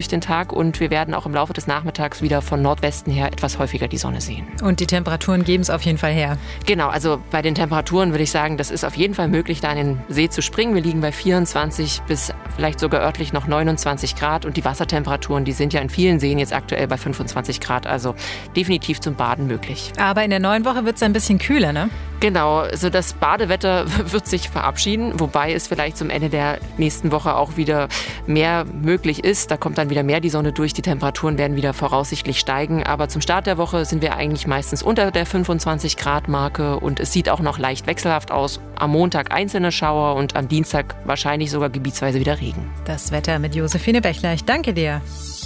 den Tag und wir werden auch im Laufe des Nachmittags wieder von Nordwesten her etwas häufiger die Sonne sehen. Und die Temperaturen geben es auf jeden Fall her? Genau, also bei den Temperaturen würde ich sagen, das ist auf jeden Fall möglich, da in den See zu springen. Wir liegen bei 24 bis vielleicht sogar örtlich noch 29 Grad und die Wassertemperaturen, die sind ja in vielen Seen jetzt aktuell bei 25 Grad, also definitiv zum Baden möglich. Aber in der neuen Woche wird es ein bisschen kühler, ne? Genau, also das Badewetter wird sich verabschieden, wobei es vielleicht zum Ende der nächsten Woche auch wieder mehr möglich ist. Da kommt dann wieder mehr die Sonne durch, die Temperaturen werden wieder voraussichtlich steigen. Aber zum Start der Woche sind wir eigentlich meistens unter der 25-Grad-Marke und es sieht auch noch leicht wechselhaft aus. Am Montag einzelne Schauer und am Dienstag wahrscheinlich sogar gebietsweise wieder Regen. Das Wetter mit Josephine Bächler. Ich danke dir.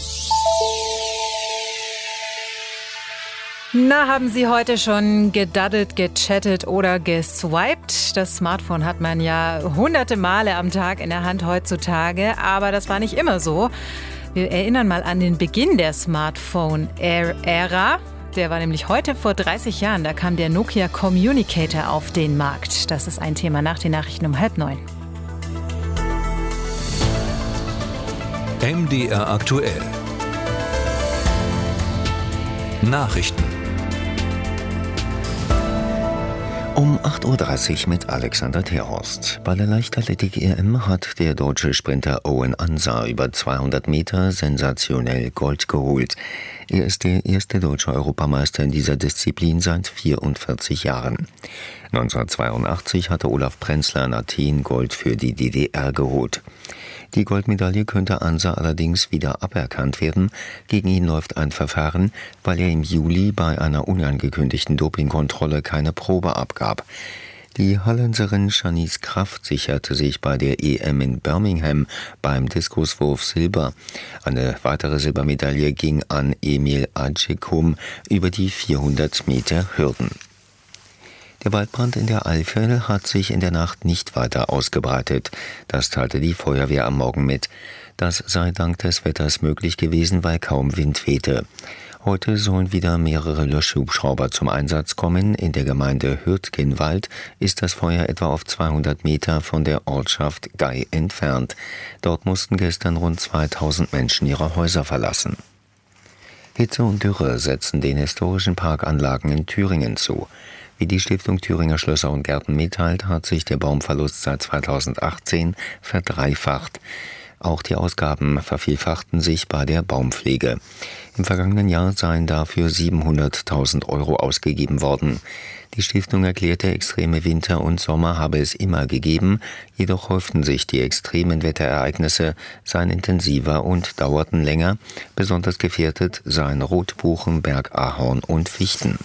Na, haben Sie heute schon gedaddelt, gechattet oder geswiped? Das Smartphone hat man ja hunderte Male am Tag in der Hand heutzutage, aber das war nicht immer so. Wir erinnern mal an den Beginn der Smartphone-Ära. Der war nämlich heute vor 30 Jahren. Da kam der Nokia Communicator auf den Markt. Das ist ein Thema nach den Nachrichten um 8:30. MDR aktuell. Nachrichten. Um 8:30 Uhr mit Alexander Terhorst. Bei der Leichtathletik-EM hat der deutsche Sprinter Owen Ansah über 200 Meter sensationell Gold geholt. Er ist der erste deutsche Europameister in dieser Disziplin seit 44 Jahren. 1982 hatte Olaf Prenzler in Athen Gold für die DDR geholt. Die Goldmedaille könnte Ansah allerdings wieder aberkannt werden. Gegen ihn läuft ein Verfahren, weil er im Juli bei einer unangekündigten Dopingkontrolle keine Probe abgab. Die Hollenserin Shanice Kraft sicherte sich bei der EM in Birmingham beim Diskuswurf Silber. Eine weitere Silbermedaille ging an Emil Acecum über die 400 Meter Hürden. Der Waldbrand in der Eifel hat sich in der Nacht nicht weiter ausgebreitet. Das teilte die Feuerwehr am Morgen mit. Das sei dank des Wetters möglich gewesen, weil kaum Wind wehte. Heute sollen wieder mehrere Löschhubschrauber zum Einsatz kommen. In der Gemeinde Hürtgenwald ist das Feuer etwa auf 200 Meter von der Ortschaft Gei entfernt. Dort mussten gestern rund 2000 Menschen ihre Häuser verlassen. Hitze und Dürre setzen den historischen Parkanlagen in Thüringen zu. Wie die Stiftung Thüringer Schlösser und Gärten mitteilt, hat sich der Baumverlust seit 2018 verdreifacht. Auch die Ausgaben vervielfachten sich bei der Baumpflege. Im vergangenen Jahr seien dafür 700.000 € ausgegeben worden. Die Stiftung erklärte, extreme Winter und Sommer habe es immer gegeben, jedoch häuften sich die extremen Wetterereignisse, seien intensiver und dauerten länger. Besonders gefährdet seien Rotbuchen, Bergahorn und Fichten.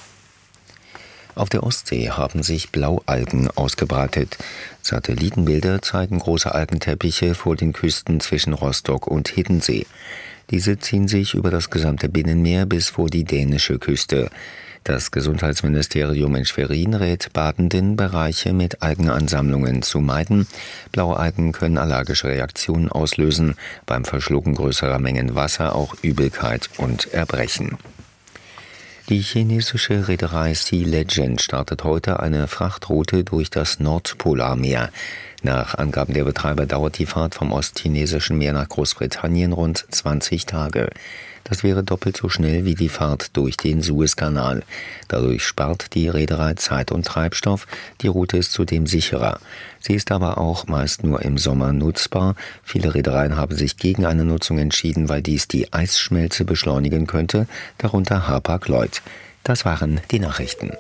Auf der Ostsee haben sich Blaualgen ausgebreitet. Satellitenbilder zeigen große Algenteppiche vor den Küsten zwischen Rostock und Hiddensee. Diese ziehen sich über das gesamte Binnenmeer bis vor die dänische Küste. Das Gesundheitsministerium in Schwerin rät Badenden, Bereiche mit Algenansammlungen zu meiden. Blaue Algen können allergische Reaktionen auslösen, beim Verschlucken größerer Mengen Wasser auch Übelkeit und Erbrechen. Die chinesische Reederei Sea Legend startet heute eine Frachtroute durch das Nordpolarmeer. Nach Angaben der Betreiber dauert die Fahrt vom ostchinesischen Meer nach Großbritannien rund 20 Tage. Das wäre doppelt so schnell wie die Fahrt durch den Suezkanal. Dadurch spart die Reederei Zeit und Treibstoff. Die Route ist zudem sicherer. Sie ist aber auch meist nur im Sommer nutzbar. Viele Reedereien haben sich gegen eine Nutzung entschieden, weil dies die Eisschmelze beschleunigen könnte, darunter Hapag-Lloyd. Das waren die Nachrichten.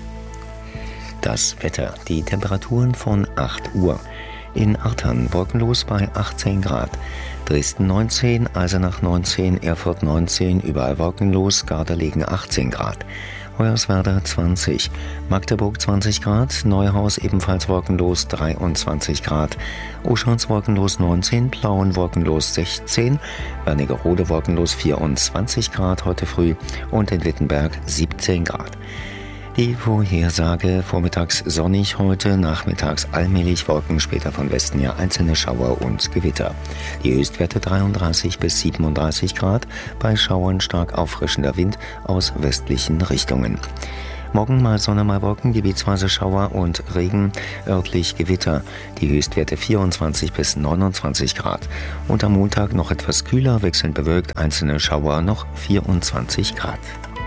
Das Wetter. Die Temperaturen von 8 Uhr. In Artern wolkenlos bei 18 Grad. Dresden 19, Eisenach 19, Erfurt 19, überall wolkenlos, Gardelegen 18 Grad. Hoyerswerda 20, Magdeburg 20 Grad, Neuhaus ebenfalls wolkenlos 23 Grad, Oschans wolkenlos 19, Plauen wolkenlos 16, Wernigerode wolkenlos 24 Grad heute früh und in Wittenberg 17 Grad. Die Vorhersage: vormittags sonnig heute, nachmittags allmählich Wolken, später von Westen her einzelne Schauer und Gewitter. Die Höchstwerte 33 bis 37 Grad, bei Schauern stark auffrischender Wind aus westlichen Richtungen. Morgen mal Sonne, mal Wolken, gebietsweise Schauer und Regen, örtlich Gewitter. Die Höchstwerte 24 bis 29 Grad. Und am Montag noch etwas kühler, wechselnd bewölkt, einzelne Schauer noch 24 Grad.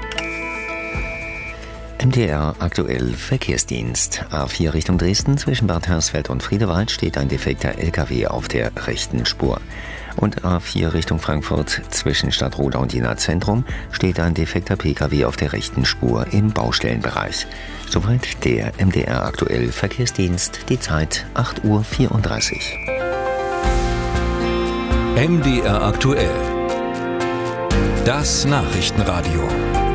MDR aktuell Verkehrsdienst. A4 Richtung Dresden zwischen Bad Hersfeld und Friedewald steht ein defekter LKW auf der rechten Spur. Und A4 Richtung Frankfurt zwischen Stadtroda und Jena Zentrum steht ein defekter PKW auf der rechten Spur im Baustellenbereich. Soweit der MDR aktuell Verkehrsdienst. Die Zeit 8:34 Uhr. MDR aktuell. Das Nachrichtenradio.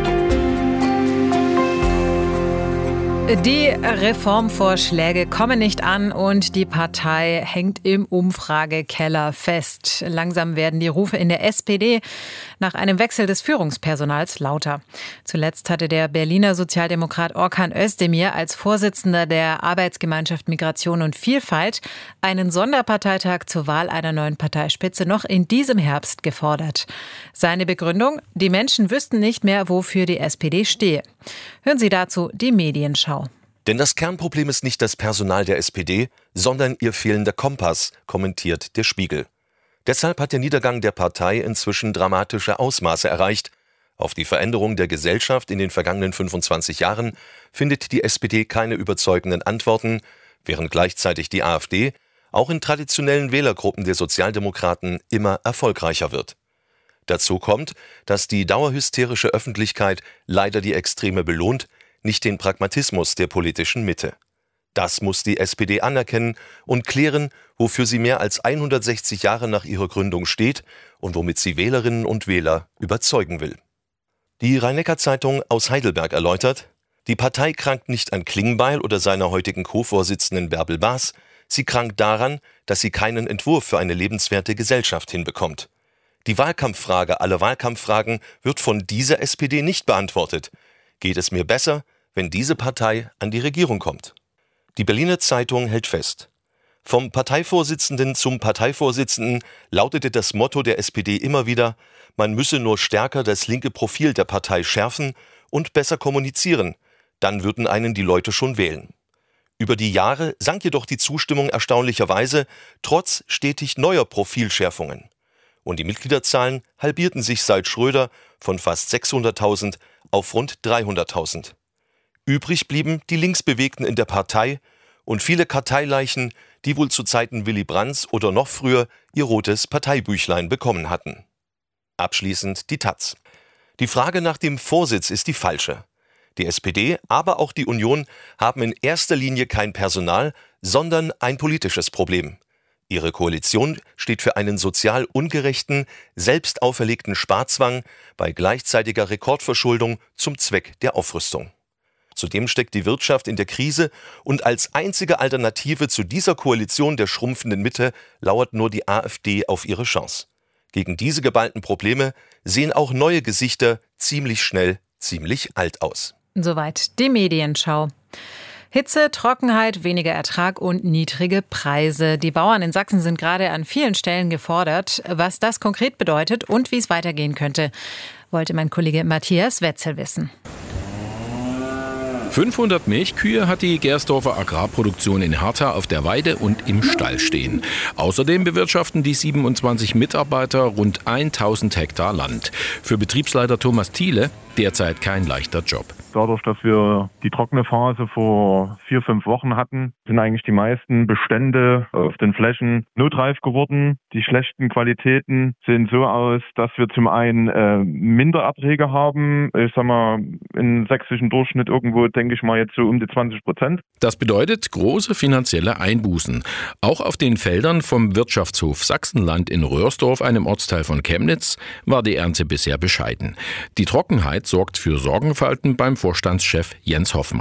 Die Reformvorschläge kommen nicht an und die Partei hängt im Umfragekeller fest. Langsam werden die Rufe in der SPD nach einem Wechsel des Führungspersonals lauter. Zuletzt hatte der Berliner Sozialdemokrat Orkan Özdemir als Vorsitzender der Arbeitsgemeinschaft Migration und Vielfalt einen Sonderparteitag zur Wahl einer neuen Parteispitze noch in diesem Herbst gefordert. Seine Begründung: Die Menschen wüssten nicht mehr, wofür die SPD stehe. Hören Sie dazu die Medienschau. Denn das Kernproblem ist nicht das Personal der SPD, sondern ihr fehlender Kompass, kommentiert der Spiegel. Deshalb hat der Niedergang der Partei inzwischen dramatische Ausmaße erreicht. Auf die Veränderung der Gesellschaft in den vergangenen 25 Jahren findet die SPD keine überzeugenden Antworten, während gleichzeitig die AfD auch in traditionellen Wählergruppen der Sozialdemokraten immer erfolgreicher wird. Dazu kommt, dass die dauerhysterische Öffentlichkeit leider die Extreme belohnt, nicht den Pragmatismus der politischen Mitte. Das muss die SPD anerkennen und klären, wofür sie mehr als 160 Jahre nach ihrer Gründung steht und womit sie Wählerinnen und Wähler überzeugen will. Die Rhein-Neckar-Zeitung aus Heidelberg erläutert: Die Partei krankt nicht an Klingbeil oder seiner heutigen Co-Vorsitzenden Bärbel Baas, sie krankt daran, dass sie keinen Entwurf für eine lebenswerte Gesellschaft hinbekommt. Die Wahlkampffrage aller Wahlkampffragen wird von dieser SPD nicht beantwortet. Geht es mir besser, wenn diese Partei an die Regierung kommt? Die Berliner Zeitung hält fest: Vom Parteivorsitzenden zum Parteivorsitzenden lautete das Motto der SPD immer wieder, man müsse nur stärker das linke Profil der Partei schärfen und besser kommunizieren, dann würden einen die Leute schon wählen. Über die Jahre sank jedoch die Zustimmung erstaunlicherweise, trotz stetig neuer Profilschärfungen. Und die Mitgliederzahlen halbierten sich seit Schröder von fast 600.000 auf rund 300.000. Übrig blieben die Linksbewegten in der Partei und viele Karteileichen, die wohl zu Zeiten Willy Brandts oder noch früher ihr rotes Parteibüchlein bekommen hatten. Abschließend die taz. Die Frage nach dem Vorsitz ist die falsche. Die SPD, aber auch die Union haben in erster Linie kein Personal, sondern ein politisches Problem. Ihre Koalition steht für einen sozial ungerechten, selbst auferlegten Sparzwang bei gleichzeitiger Rekordverschuldung zum Zweck der Aufrüstung. Zudem steckt die Wirtschaft in der Krise und als einzige Alternative zu dieser Koalition der schrumpfenden Mitte lauert nur die AfD auf ihre Chance. Gegen diese geballten Probleme sehen auch neue Gesichter ziemlich schnell ziemlich alt aus. Soweit die Medienschau. Hitze, Trockenheit, weniger Ertrag und niedrige Preise. Die Bauern in Sachsen sind gerade an vielen Stellen gefordert. Was das konkret bedeutet und wie es weitergehen könnte, wollte mein Kollege Matthias Wetzel wissen. 500 Milchkühe hat die Gersdorfer Agrarproduktion in Hertha auf der Weide und im Stall stehen. Außerdem bewirtschaften die 27 Mitarbeiter rund 1000 Hektar Land. Für Betriebsleiter Thomas Thiele derzeit kein leichter Job. Dadurch, dass wir die trockene Phase vor 4-5 Wochen hatten, sind eigentlich die meisten Bestände auf den Flächen notreif geworden. Die schlechten Qualitäten sehen so aus, dass wir zum einen Mindererträge haben. Ich sag mal, im sächsischen Durchschnitt irgendwo, denke ich mal, jetzt so um die 20%. Das bedeutet große finanzielle Einbußen. Auch auf den Feldern vom Wirtschaftshof Sachsenland in Röhrsdorf, einem Ortsteil von Chemnitz, war die Ernte bisher bescheiden. Die Trockenheit sorgt für Sorgenfalten beim Vorstandschef Jens Hoffmann.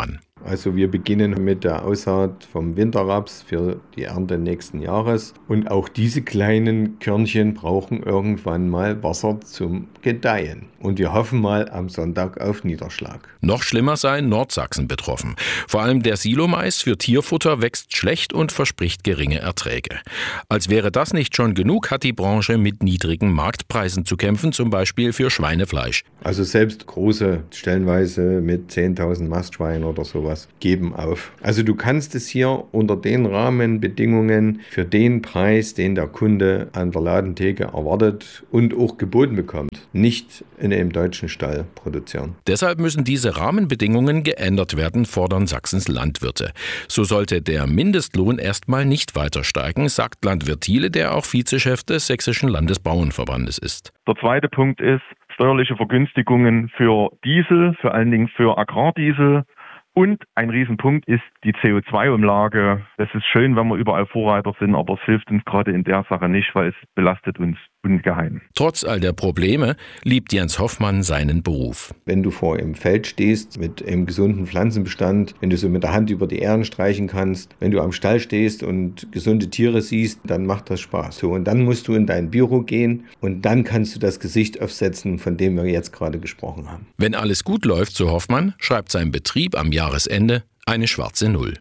Also wir beginnen mit der Aussaat vom Winterraps für die Ernte nächsten Jahres. Und auch diese kleinen Körnchen brauchen irgendwann mal Wasser zum Gedeihen. Und wir hoffen mal am Sonntag auf Niederschlag. Noch schlimmer sei Nordsachsen betroffen. Vor allem der Silomais für Tierfutter wächst schlecht und verspricht geringe Erträge. Als wäre das nicht schon genug, hat die Branche mit niedrigen Marktpreisen zu kämpfen, zum Beispiel für Schweinefleisch. Also selbst große, stellenweise mit 10.000 Mastschweinen oder sowas, geben auf. Also du kannst es hier unter den Rahmenbedingungen für den Preis, den der Kunde an der Ladentheke erwartet und auch geboten bekommt, nicht in einem deutschen Stall produzieren. Deshalb müssen diese Rahmenbedingungen geändert werden, fordern Sachsens Landwirte. So sollte der Mindestlohn erstmal nicht weiter steigen, sagt Landwirt Thiele, der auch Vizechef des Sächsischen Landesbauernverbandes ist. Der zweite Punkt ist steuerliche Vergünstigungen für Diesel, vor allen Dingen für Agrardiesel. Und ein Riesenpunkt ist die CO2-Umlage. Das ist schön, wenn wir überall Vorreiter sind, aber es hilft uns gerade in der Sache nicht, weil es belastet uns ungeheim. Trotz all der Probleme liebt Jens Hoffmann seinen Beruf. Wenn du vor einem Feld stehst mit einem gesunden Pflanzenbestand, wenn du so mit der Hand über die Ähren streichen kannst, wenn du am Stall stehst und gesunde Tiere siehst, dann macht das Spaß. So, und dann musst du in dein Büro gehen und dann kannst du das Gesicht aufsetzen, von dem wir jetzt gerade gesprochen haben. Wenn alles gut läuft, so Hoffmann, schreibt sein Betrieb am Jahresende eine schwarze Null.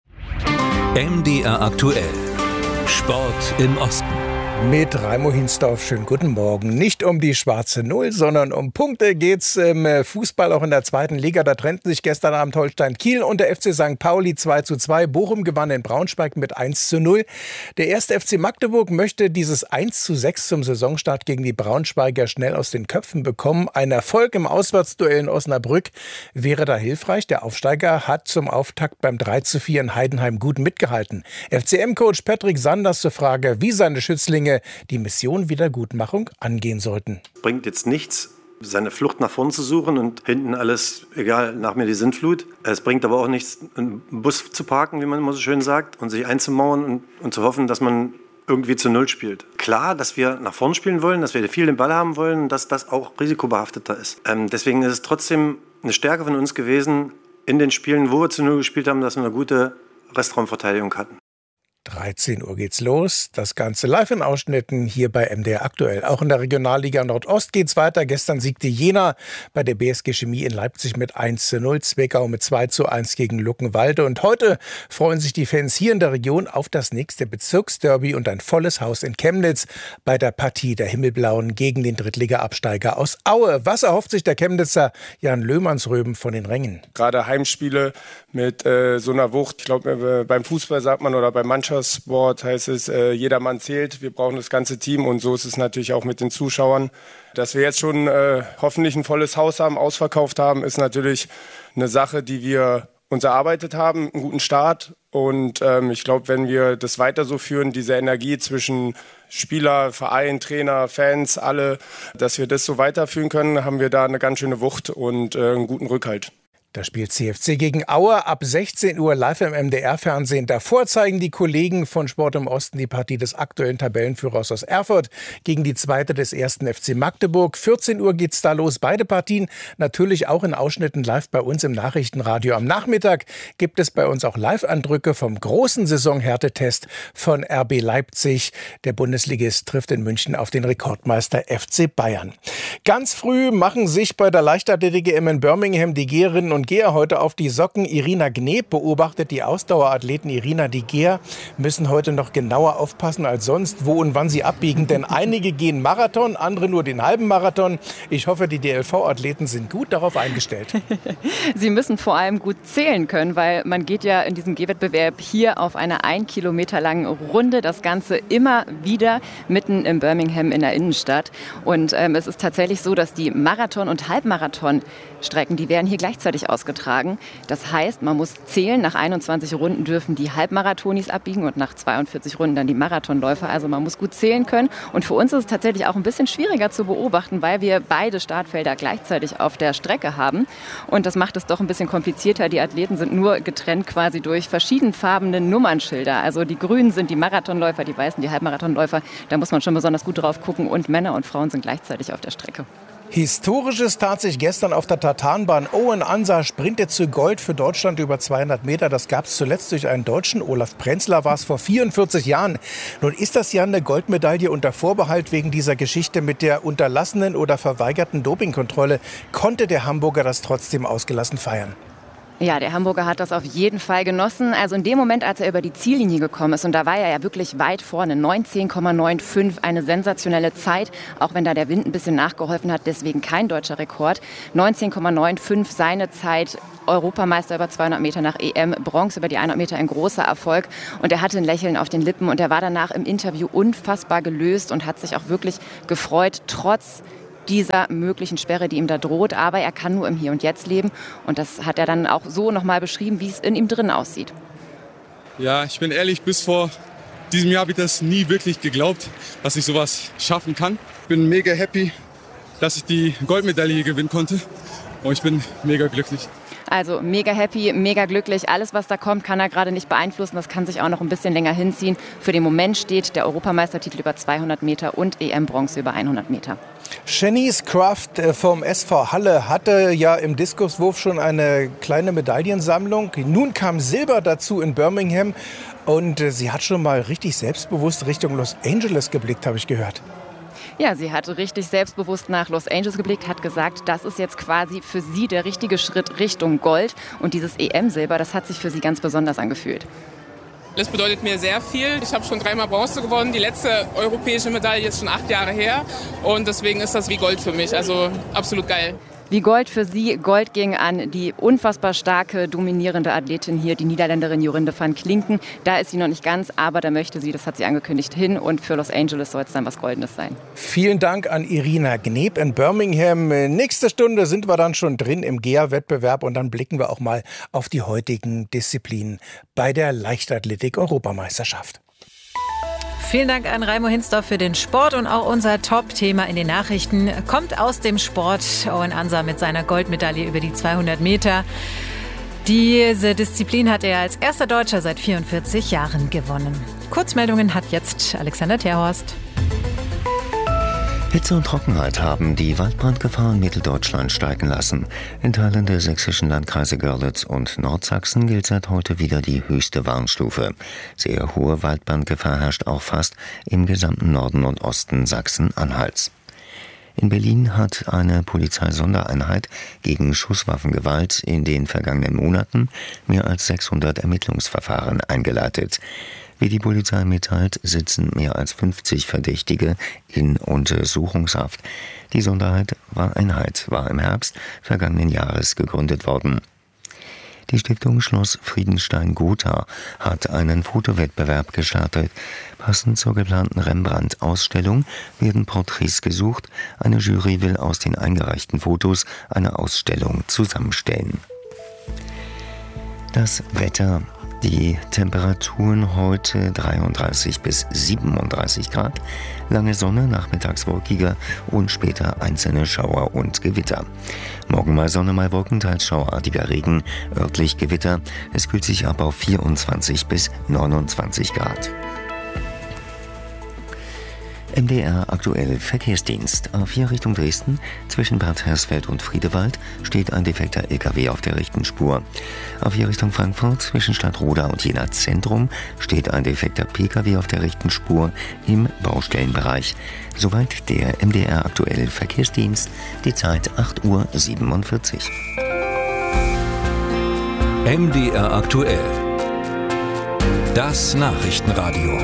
MDR aktuell. Sport im Osten. Mit Raimo Hinsdorf, schönen guten Morgen. Nicht um die schwarze Null, sondern um Punkte geht's im Fußball, auch in der zweiten Liga. Da trennten sich gestern Abend Holstein Kiel und der FC St. Pauli 2:2. Bochum gewann in Braunschweig mit 1:0. Der erste FC Magdeburg möchte dieses 1:6 zum Saisonstart gegen die Braunschweiger schnell aus den Köpfen bekommen. Ein Erfolg im Auswärtsduell in Osnabrück wäre da hilfreich. Der Aufsteiger hat zum Auftakt beim 3:4 in Heidenheim gut mitgehalten. FCM-Coach Patrick Sanders zur Frage, wie seine Schützlinge die Mission Wiedergutmachung angehen sollten. Bringt jetzt nichts, seine Flucht nach vorn zu suchen und hinten alles, egal, nach mir die Sintflut. Es bringt aber auch nichts, einen Bus zu parken, wie man immer so schön sagt, und sich einzumauern und zu hoffen, dass man irgendwie zu Null spielt. Klar, dass wir nach vorn spielen wollen, dass wir viel den Ball haben wollen, dass das auch risikobehafteter ist. Deswegen ist es trotzdem eine Stärke von uns gewesen, in den Spielen, wo wir zu Null gespielt haben, dass wir eine gute Restraumverteidigung hatten. 13 Uhr geht's los. Das Ganze live in Ausschnitten hier bei MDR aktuell. Auch in der Regionalliga Nordost geht's weiter. Gestern siegte Jena bei der BSG Chemie in Leipzig mit 1:0. Zwickau mit 2:1 gegen Luckenwalde. Und heute freuen sich die Fans hier in der Region auf das nächste Bezirksderby und ein volles Haus in Chemnitz bei der Partie der Himmelblauen gegen den Drittliga-Absteiger aus Aue. Was erhofft sich der Chemnitzer Jan Löhmannsröben von den Rängen? Gerade Heimspiele mit so einer Wucht. Ich glaube, beim Fußball sagt man oder beim Mannschaftssport heißt es, jeder Mann zählt. Wir brauchen das ganze Team und so ist es natürlich auch mit den Zuschauern. Dass wir jetzt schon hoffentlich ein volles Haus haben, ausverkauft haben, ist natürlich eine Sache, die wir uns erarbeitet haben, einen guten Start. Und ich glaube, wenn wir das weiter so führen, diese Energie zwischen Spieler, Verein, Trainer, Fans, alle, dass wir das so weiterführen können, haben wir da eine ganz schöne Wucht und einen guten Rückhalt. Das spielt CFC gegen Aue ab 16 Uhr live im MDR-Fernsehen. Davor zeigen die Kollegen von Sport im Osten die Partie des aktuellen Tabellenführers aus Erfurt gegen die zweite des ersten FC Magdeburg. 14 Uhr geht's da los. Beide Partien natürlich auch in Ausschnitten live bei uns im Nachrichtenradio. Am Nachmittag gibt es bei uns auch Live-Andrücke vom großen Saisonhärtetest von RB Leipzig. Der Bundesligist trifft in München auf den Rekordmeister FC Bayern. Ganz früh machen sich bei der Leichtathletik-EM in Birmingham die Geherinnen und Geher heute auf die Socken. Irina Gneb beobachtet die Ausdauerathleten. Irina, die Geher müssen heute noch genauer aufpassen als sonst, wo und wann sie abbiegen. Denn einige gehen Marathon, andere nur den halben Marathon. Ich hoffe, die DLV-Athleten sind gut darauf eingestellt. Sie müssen vor allem gut zählen können, weil man geht ja in diesem Gehwettbewerb hier auf einer 1 Kilometer langen Runde. Das Ganze immer wieder mitten in Birmingham in der Innenstadt. Und es ist tatsächlich so, dass die Marathon- und Halbmarathon-Strecken, die werden hier gleichzeitig ausgetragen. Das heißt, man muss zählen, nach 21 Runden dürfen die Halbmarathonis abbiegen und nach 42 Runden dann die Marathonläufer. Also man muss gut zählen können. Und für uns ist es tatsächlich auch ein bisschen schwieriger zu beobachten, weil wir beide Startfelder gleichzeitig auf der Strecke haben. Und das macht es doch ein bisschen komplizierter. Die Athleten sind nur getrennt quasi durch verschiedenfarbene Nummernschilder. Also die grünen sind die Marathonläufer, die weißen die Halbmarathonläufer. Da muss man schon besonders gut drauf gucken. Und Männer und Frauen sind gleichzeitig auf der Strecke. Historisches tat sich gestern auf der Tartanbahn. Owen Ansah sprintet zu Gold für Deutschland über 200 Meter. Das gab es zuletzt durch einen Deutschen. Olaf Prenzler war es vor 44 Jahren. Nun ist das ja eine Goldmedaille unter Vorbehalt wegen dieser Geschichte mit der unterlassenen oder verweigerten Dopingkontrolle. Konnte der Hamburger das trotzdem ausgelassen feiern? Ja, der Hamburger hat das auf jeden Fall genossen. Also in dem Moment, als er über die Ziellinie gekommen ist, und da war er ja wirklich weit vorne, 19,95, eine sensationelle Zeit, auch wenn da der Wind ein bisschen nachgeholfen hat, deswegen kein deutscher Rekord. 19,95 seine Zeit, Europameister über 200 Meter nach EM, Bronze über die 100 Meter, ein großer Erfolg. Und er hatte ein Lächeln auf den Lippen und er war danach im Interview unfassbar gelöst und hat sich auch wirklich gefreut, trotz dieser möglichen Sperre, die ihm da droht. Aber er kann nur im Hier und Jetzt leben. Und das hat er dann auch so nochmal beschrieben, wie es in ihm drin aussieht. Ja, ich bin ehrlich, bis vor diesem Jahr habe ich das nie wirklich geglaubt, dass ich sowas schaffen kann. Ich bin mega happy, dass ich die Goldmedaille gewinnen konnte. Und ich bin mega glücklich. Also mega happy, mega glücklich. Alles, was da kommt, kann er gerade nicht beeinflussen. Das kann sich auch noch ein bisschen länger hinziehen. Für den Moment steht der Europameistertitel über 200 Meter und EM-Bronze über 100 Meter. Shanice Kraft vom SV Halle hatte ja im Diskuswurf schon eine kleine Medaillensammlung. Nun kam Silber dazu in Birmingham. Und sie hat schon mal richtig selbstbewusst Richtung Los Angeles geblickt, habe ich gehört. Ja, sie hat richtig selbstbewusst nach Los Angeles geblickt, hat gesagt, das ist jetzt quasi für sie der richtige Schritt Richtung Gold. Und dieses EM-Silber, das hat sich für sie ganz besonders angefühlt. Das bedeutet mir sehr viel. Ich habe schon 3-mal Bronze gewonnen. Die letzte europäische Medaille ist schon 8 Jahre her. Und deswegen ist das wie Gold für mich. Also absolut geil. Wie Gold für sie. Gold ging an die unfassbar starke, dominierende Athletin hier, die Niederländerin Jorinde van Klinken. Da ist sie noch nicht ganz, aber da möchte sie, das hat sie angekündigt, hin. Und für Los Angeles soll es dann was Goldenes sein. Vielen Dank an Irina Gneb in Birmingham. Nächste Stunde sind wir dann schon drin im GEA-Wettbewerb und dann blicken wir auch mal auf die heutigen Disziplinen bei der Leichtathletik-Europameisterschaft. Vielen Dank an Raimo Hinsdorf für den Sport und auch unser Top-Thema in den Nachrichten kommt aus dem Sport. Owen Ansah mit seiner Goldmedaille über die 200 Meter. Diese Disziplin hat er als erster Deutscher seit 44 Jahren gewonnen. Kurzmeldungen hat jetzt Alexander Terhorst. Hitze und Trockenheit haben die Waldbrandgefahr in Mitteldeutschland steigen lassen. In Teilen der sächsischen Landkreise Görlitz und Nordsachsen gilt seit heute wieder die höchste Warnstufe. Sehr hohe Waldbrandgefahr herrscht auch fast im gesamten Norden und Osten Sachsen-Anhalts. In Berlin hat eine Polizeisondereinheit gegen Schusswaffengewalt in den vergangenen Monaten mehr als 600 Ermittlungsverfahren eingeleitet. Wie die Polizei mitteilt, sitzen mehr als 50 Verdächtige in Untersuchungshaft. Die Sondereinheit war im Herbst vergangenen Jahres gegründet worden. Die Stiftung Schloss Friedenstein-Gotha hat einen Fotowettbewerb gestartet. Passend zur geplanten Rembrandt-Ausstellung werden Porträts gesucht. Eine Jury will aus den eingereichten Fotos eine Ausstellung zusammenstellen. Das Wetter. Die Temperaturen heute 33 bis 37 Grad, lange Sonne, nachmittags wolkiger und später einzelne Schauer und Gewitter. Morgen mal Sonne, mal Wolken, teils schauerartiger Regen, örtlich Gewitter. Es kühlt sich ab auf 24 bis 29 Grad. MDR aktuell Verkehrsdienst. A4 Richtung Dresden. Zwischen Bad Hersfeld und Friedewald steht ein defekter LKW auf der rechten Spur. A4 Richtung Frankfurt. Zwischen Stadtroda und Jena Zentrum steht ein defekter PKW auf der rechten Spur im Baustellenbereich. Soweit der MDR aktuell Verkehrsdienst. Die Zeit 8:47 Uhr. MDR aktuell. Das Nachrichtenradio.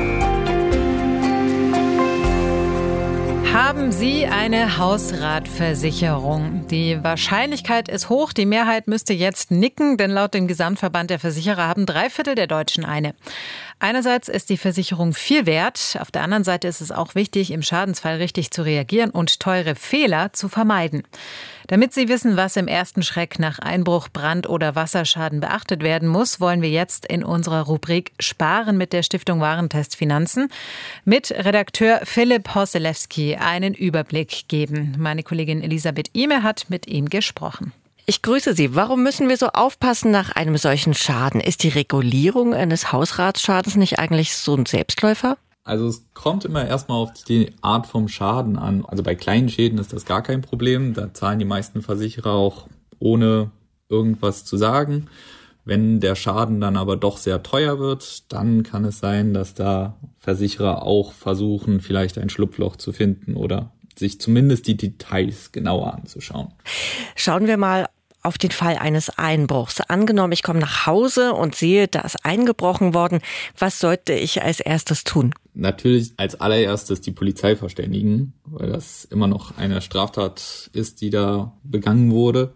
Haben Sie eine Hausratversicherung? Die Wahrscheinlichkeit ist hoch, die Mehrheit müsste jetzt nicken, denn laut dem Gesamtverband der Versicherer haben 3/4 der Deutschen eine. Einerseits ist die Versicherung viel wert, auf der anderen Seite ist es auch wichtig, im Schadensfall richtig zu reagieren und teure Fehler zu vermeiden. Damit Sie wissen, was im ersten Schreck nach Einbruch, Brand oder Wasserschaden beachtet werden muss, wollen wir jetzt in unserer Rubrik Sparen mit der Stiftung Warentest Finanzen mit Redakteur Philipp Horselewski einen Überblick geben. Meine Kollegin Elisabeth Ihme hat mit ihm gesprochen. Ich grüße Sie. Warum müssen wir so aufpassen nach einem solchen Schaden? Ist die Regulierung eines Hausratsschadens nicht eigentlich so ein Selbstläufer? Also es kommt immer erstmal auf die Art vom Schaden an. Also bei kleinen Schäden ist das gar kein Problem. Da zahlen die meisten Versicherer auch ohne irgendwas zu sagen. Wenn der Schaden dann aber doch sehr teuer wird, dann kann es sein, dass da Versicherer auch versuchen, vielleicht ein Schlupfloch zu finden oder sich zumindest die Details genauer anzuschauen. Schauen wir mal auf den Fall eines Einbruchs. Angenommen, ich komme nach Hause und sehe, da ist eingebrochen worden. Was sollte ich als erstes tun? Natürlich als allererstes die Polizei verständigen, weil das immer noch eine Straftat ist, die da begangen wurde.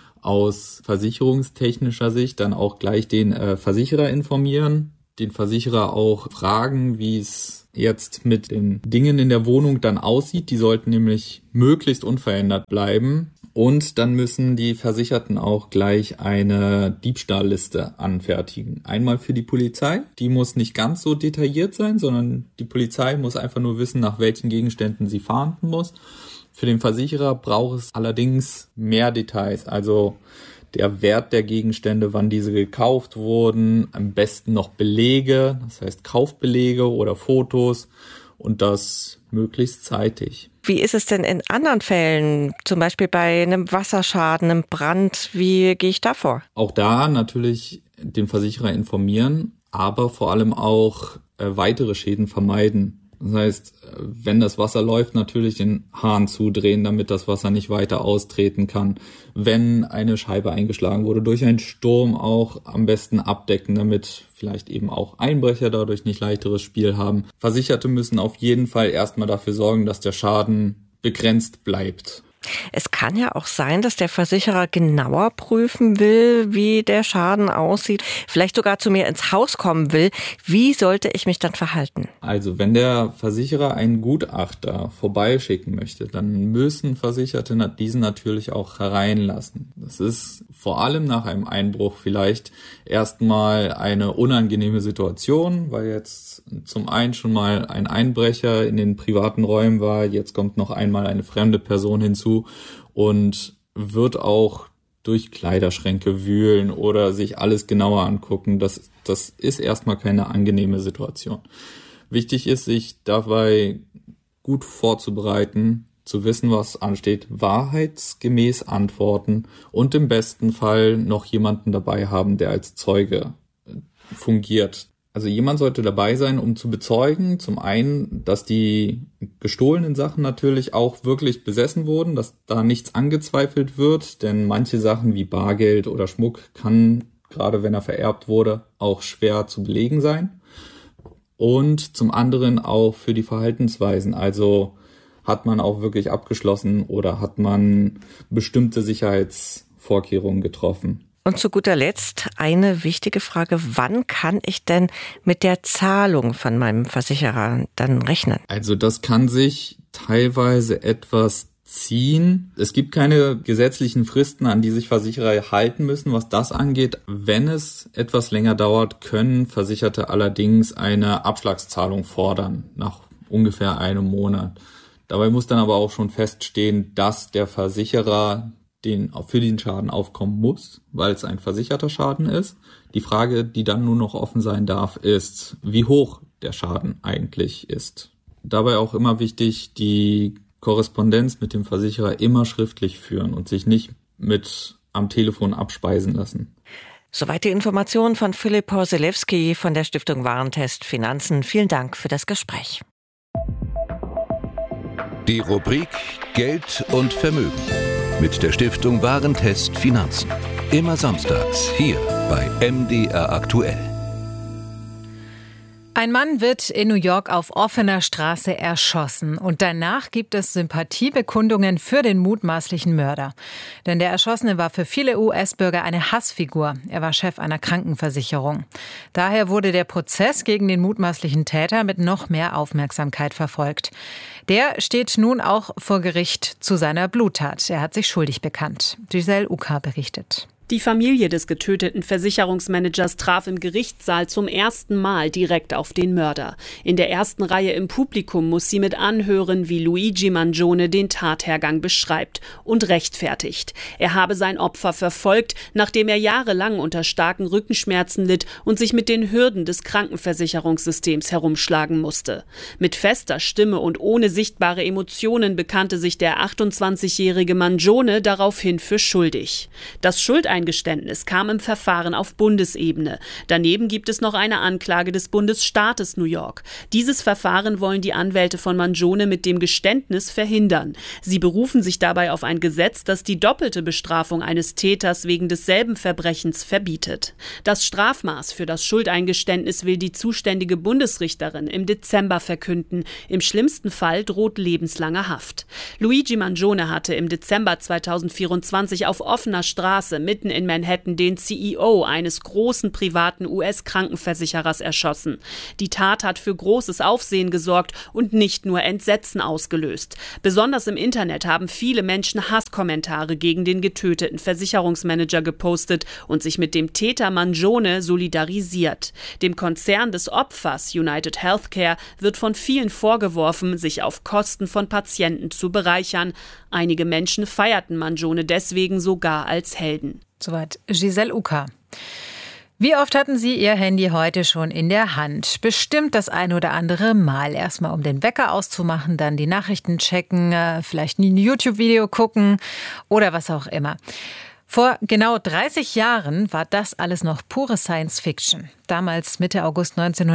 Aus versicherungstechnischer Sicht dann auch gleich den Versicherer informieren, den Versicherer auch fragen, wie es jetzt mit den Dingen in der Wohnung dann aussieht. Die sollten nämlich möglichst unverändert bleiben. Und dann müssen die Versicherten auch gleich eine Diebstahlliste anfertigen. Einmal für die Polizei, die muss nicht ganz so detailliert sein, sondern die Polizei muss einfach nur wissen, nach welchen Gegenständen sie fahnden muss. Für den Versicherer braucht es allerdings mehr Details, also der Wert der Gegenstände, wann diese gekauft wurden, am besten noch Belege, das heißt Kaufbelege oder Fotos und das möglichst zeitig. Wie ist es denn in anderen Fällen, zum Beispiel bei einem Wasserschaden, einem Brand, wie gehe ich da vor? Auch da natürlich den Versicherer informieren, aber vor allem auch weitere Schäden vermeiden. Das heißt, wenn das Wasser läuft, natürlich den Hahn zudrehen, damit das Wasser nicht weiter austreten kann. Wenn eine Scheibe eingeschlagen wurde, durch einen Sturm auch am besten abdecken, damit vielleicht eben auch Einbrecher dadurch nicht leichteres Spiel haben. Versicherte müssen auf jeden Fall erstmal dafür sorgen, dass der Schaden begrenzt bleibt. Es kann ja auch sein, dass der Versicherer genauer prüfen will, wie der Schaden aussieht, vielleicht sogar zu mir ins Haus kommen will. Wie sollte ich mich dann verhalten? Also wenn der Versicherer einen Gutachter vorbeischicken möchte, dann müssen Versicherte diesen natürlich auch hereinlassen. Das ist vor allem nach einem Einbruch vielleicht erstmal eine unangenehme Situation, weil jetzt zum einen schon mal ein Einbrecher in den privaten Räumen war, jetzt kommt noch einmal eine fremde Person hinzu und wird auch durch Kleiderschränke wühlen oder sich alles genauer angucken. Das ist erstmal keine angenehme Situation. Wichtig ist, sich dabei gut vorzubereiten, zu wissen, was ansteht, wahrheitsgemäß antworten und im besten Fall noch jemanden dabei haben, der als Zeuge fungiert. Also jemand sollte dabei sein, um zu bezeugen, zum einen, dass die gestohlenen Sachen natürlich auch wirklich besessen wurden, dass da nichts angezweifelt wird, denn manche Sachen wie Bargeld oder Schmuck kann, gerade wenn er vererbt wurde, auch schwer zu belegen sein. Und zum anderen auch für die Verhaltensweisen, also hat man auch wirklich abgeschlossen oder hat man bestimmte Sicherheitsvorkehrungen getroffen. Und zu guter Letzt eine wichtige Frage, wann kann ich denn mit der Zahlung von meinem Versicherer dann rechnen? Also das kann sich teilweise etwas ziehen. Es gibt keine gesetzlichen Fristen, an die sich Versicherer halten müssen, was das angeht. Wenn es etwas länger dauert, können Versicherte allerdings eine Abschlagszahlung fordern, nach ungefähr einem Monat. Dabei muss dann aber auch schon feststehen, dass der Versicherer für den Schaden aufkommen muss, weil es ein versicherter Schaden ist. Die Frage, die dann nur noch offen sein darf, ist, wie hoch der Schaden eigentlich ist. Dabei auch immer wichtig, die Korrespondenz mit dem Versicherer immer schriftlich führen und sich nicht mit am Telefon abspeisen lassen. Soweit die Informationen von Philipp Porzelewski von der Stiftung Warentest Finanzen. Vielen Dank für das Gespräch. Die Rubrik Geld und Vermögen mit der Stiftung Warentest Finanzen. Immer samstags hier bei MDR aktuell. Ein Mann wird in New York auf offener Straße erschossen und danach gibt es Sympathiebekundungen für den mutmaßlichen Mörder. Denn der Erschossene war für viele US-Bürger eine Hassfigur. Er war Chef einer Krankenversicherung. Daher wurde der Prozess gegen den mutmaßlichen Täter mit noch mehr Aufmerksamkeit verfolgt. Der steht nun auch vor Gericht zu seiner Bluttat. Er hat sich schuldig bekannt. Giselle Uka berichtet. Die Familie des getöteten Versicherungsmanagers traf im Gerichtssaal zum ersten Mal direkt auf den Mörder. In der ersten Reihe im Publikum muss sie mit anhören, wie Luigi Mangione den Tathergang beschreibt und rechtfertigt. Er habe sein Opfer verfolgt, nachdem er jahrelang unter starken Rückenschmerzen litt und sich mit den Hürden des Krankenversicherungssystems herumschlagen musste. Mit fester Stimme und ohne sichtbare Emotionen bekannte sich der 28-jährige Mangione daraufhin für schuldig. Das Schuldeingeständnis kam im Verfahren auf Bundesebene. Daneben gibt es noch eine Anklage des Bundesstaates New York. Dieses Verfahren wollen die Anwälte von Mangione mit dem Geständnis verhindern. Sie berufen sich dabei auf ein Gesetz, das die doppelte Bestrafung eines Täters wegen desselben Verbrechens verbietet. Das Strafmaß für das Schuldeingeständnis will die zuständige Bundesrichterin im Dezember verkünden. Im schlimmsten Fall droht lebenslange Haft. Luigi Mangione hatte im Dezember 2024 auf offener Straße mitten in Manhattan den CEO eines großen privaten US-Krankenversicherers erschossen. Die Tat hat für großes Aufsehen gesorgt und nicht nur Entsetzen ausgelöst. Besonders im Internet haben viele Menschen Hasskommentare gegen den getöteten Versicherungsmanager gepostet und sich mit dem Täter Mangione solidarisiert. Dem Konzern des Opfers United Healthcare wird von vielen vorgeworfen, sich auf Kosten von Patienten zu bereichern. Einige Menschen feierten Mangione deswegen sogar als Helden. Soweit Giselle Uka. Wie oft hatten Sie Ihr Handy heute schon in der Hand? Bestimmt das ein oder andere Mal. Erstmal um den Wecker auszumachen, dann die Nachrichten checken, vielleicht ein YouTube-Video gucken oder was auch immer. Vor genau 30 Jahren war das alles noch pure Science-Fiction. Damals, Mitte August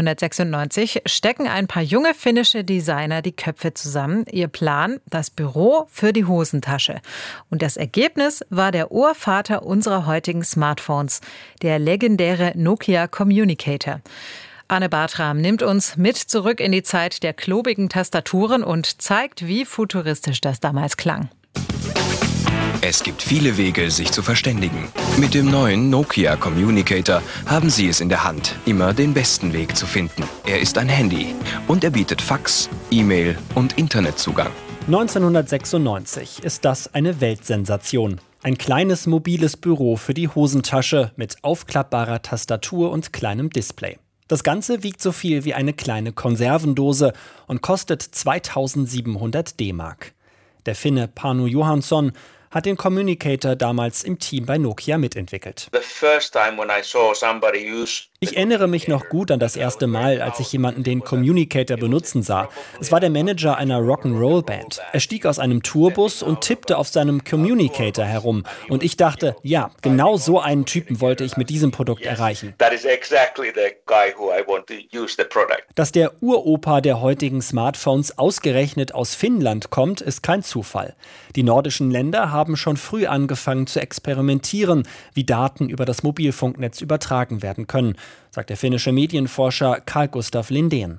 1996, stecken ein paar junge finnische Designer die Köpfe zusammen. Ihr Plan, das Büro für die Hosentasche. Und das Ergebnis war der Urvater unserer heutigen Smartphones, der legendäre Nokia Communicator. Anne Bartram nimmt uns mit zurück in die Zeit der klobigen Tastaturen und zeigt, wie futuristisch das damals klang. Es gibt viele Wege, sich zu verständigen. Mit dem neuen Nokia Communicator haben Sie es in der Hand, immer den besten Weg zu finden. Er ist ein Handy und er bietet Fax, E-Mail und Internetzugang. 1996 ist das eine Weltsensation. Ein kleines mobiles Büro für die Hosentasche mit aufklappbarer Tastatur und kleinem Display. Das Ganze wiegt so viel wie eine kleine Konservendose und kostet 2700 D-Mark. Der Finne Panu Johansson hat den Communicator damals im Team bei Nokia mitentwickelt. Ich erinnere mich noch gut an das erste Mal, als ich jemanden den Communicator benutzen sah. Es war der Manager einer Rock'n'Roll-Band. Er stieg aus einem Tourbus und tippte auf seinem Communicator herum. Und ich dachte, ja, genau so einen Typen wollte ich mit diesem Produkt erreichen. Dass der Uropa der heutigen Smartphones ausgerechnet aus Finnland kommt, ist kein Zufall. Die nordischen Länder haben schon früh angefangen zu experimentieren, wie Daten über das Mobilfunknetz übertragen werden können, sagt der finnische Medienforscher Carl Gustaf Lindén.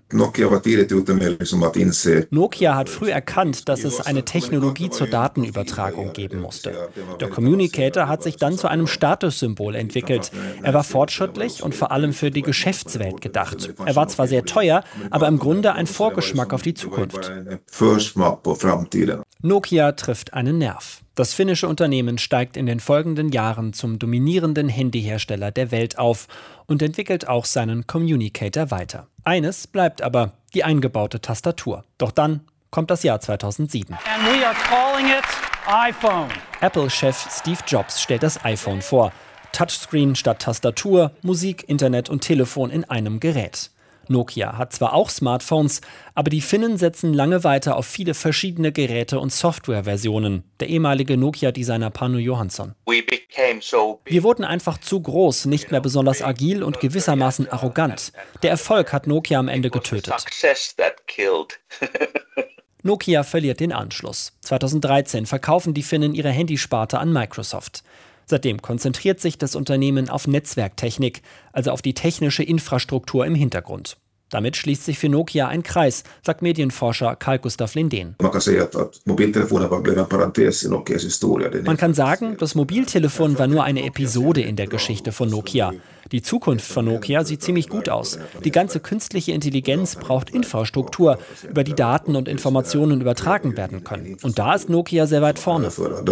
Nokia hat früh erkannt, dass es eine Technologie zur Datenübertragung geben musste. Der Communicator hat sich dann zu einem Statussymbol entwickelt. Er war fortschrittlich und vor allem für die Geschäftswelt gedacht. Er war zwar sehr teuer, aber im Grunde ein Vorgeschmack auf die Zukunft. Nokia trifft einen Nerv. Das finnische Unternehmen steigt in den folgenden Jahren zum dominierenden Handyhersteller der Welt auf und entwickelt auch seinen Communicator weiter. Eines bleibt aber, die eingebaute Tastatur. Doch dann kommt das Jahr 2007. And we are calling it iPhone. Apple-Chef Steve Jobs stellt das iPhone vor. Touchscreen statt Tastatur, Musik, Internet und Telefon in einem Gerät. Nokia hat zwar auch Smartphones, aber die Finnen setzen lange weiter auf viele verschiedene Geräte und Softwareversionen. Der ehemalige Nokia-Designer Panu Johansson. Wir wurden einfach zu groß, nicht mehr besonders agil und gewissermaßen arrogant. Der Erfolg hat Nokia am Ende getötet. Nokia verliert den Anschluss. 2013 verkaufen die Finnen ihre Handysparte an Microsoft. Seitdem konzentriert sich das Unternehmen auf Netzwerktechnik, also auf die technische Infrastruktur im Hintergrund. Damit schließt sich für Nokia ein Kreis, sagt Medienforscher Carl-Gustav Lindén. Man kann sagen, das Mobiltelefon war nur eine Episode in der Geschichte von Nokia. Die Zukunft von Nokia sieht ziemlich gut aus. Die ganze künstliche Intelligenz braucht Infrastruktur, über die Daten und Informationen übertragen werden können. Und da ist Nokia sehr weit vorne.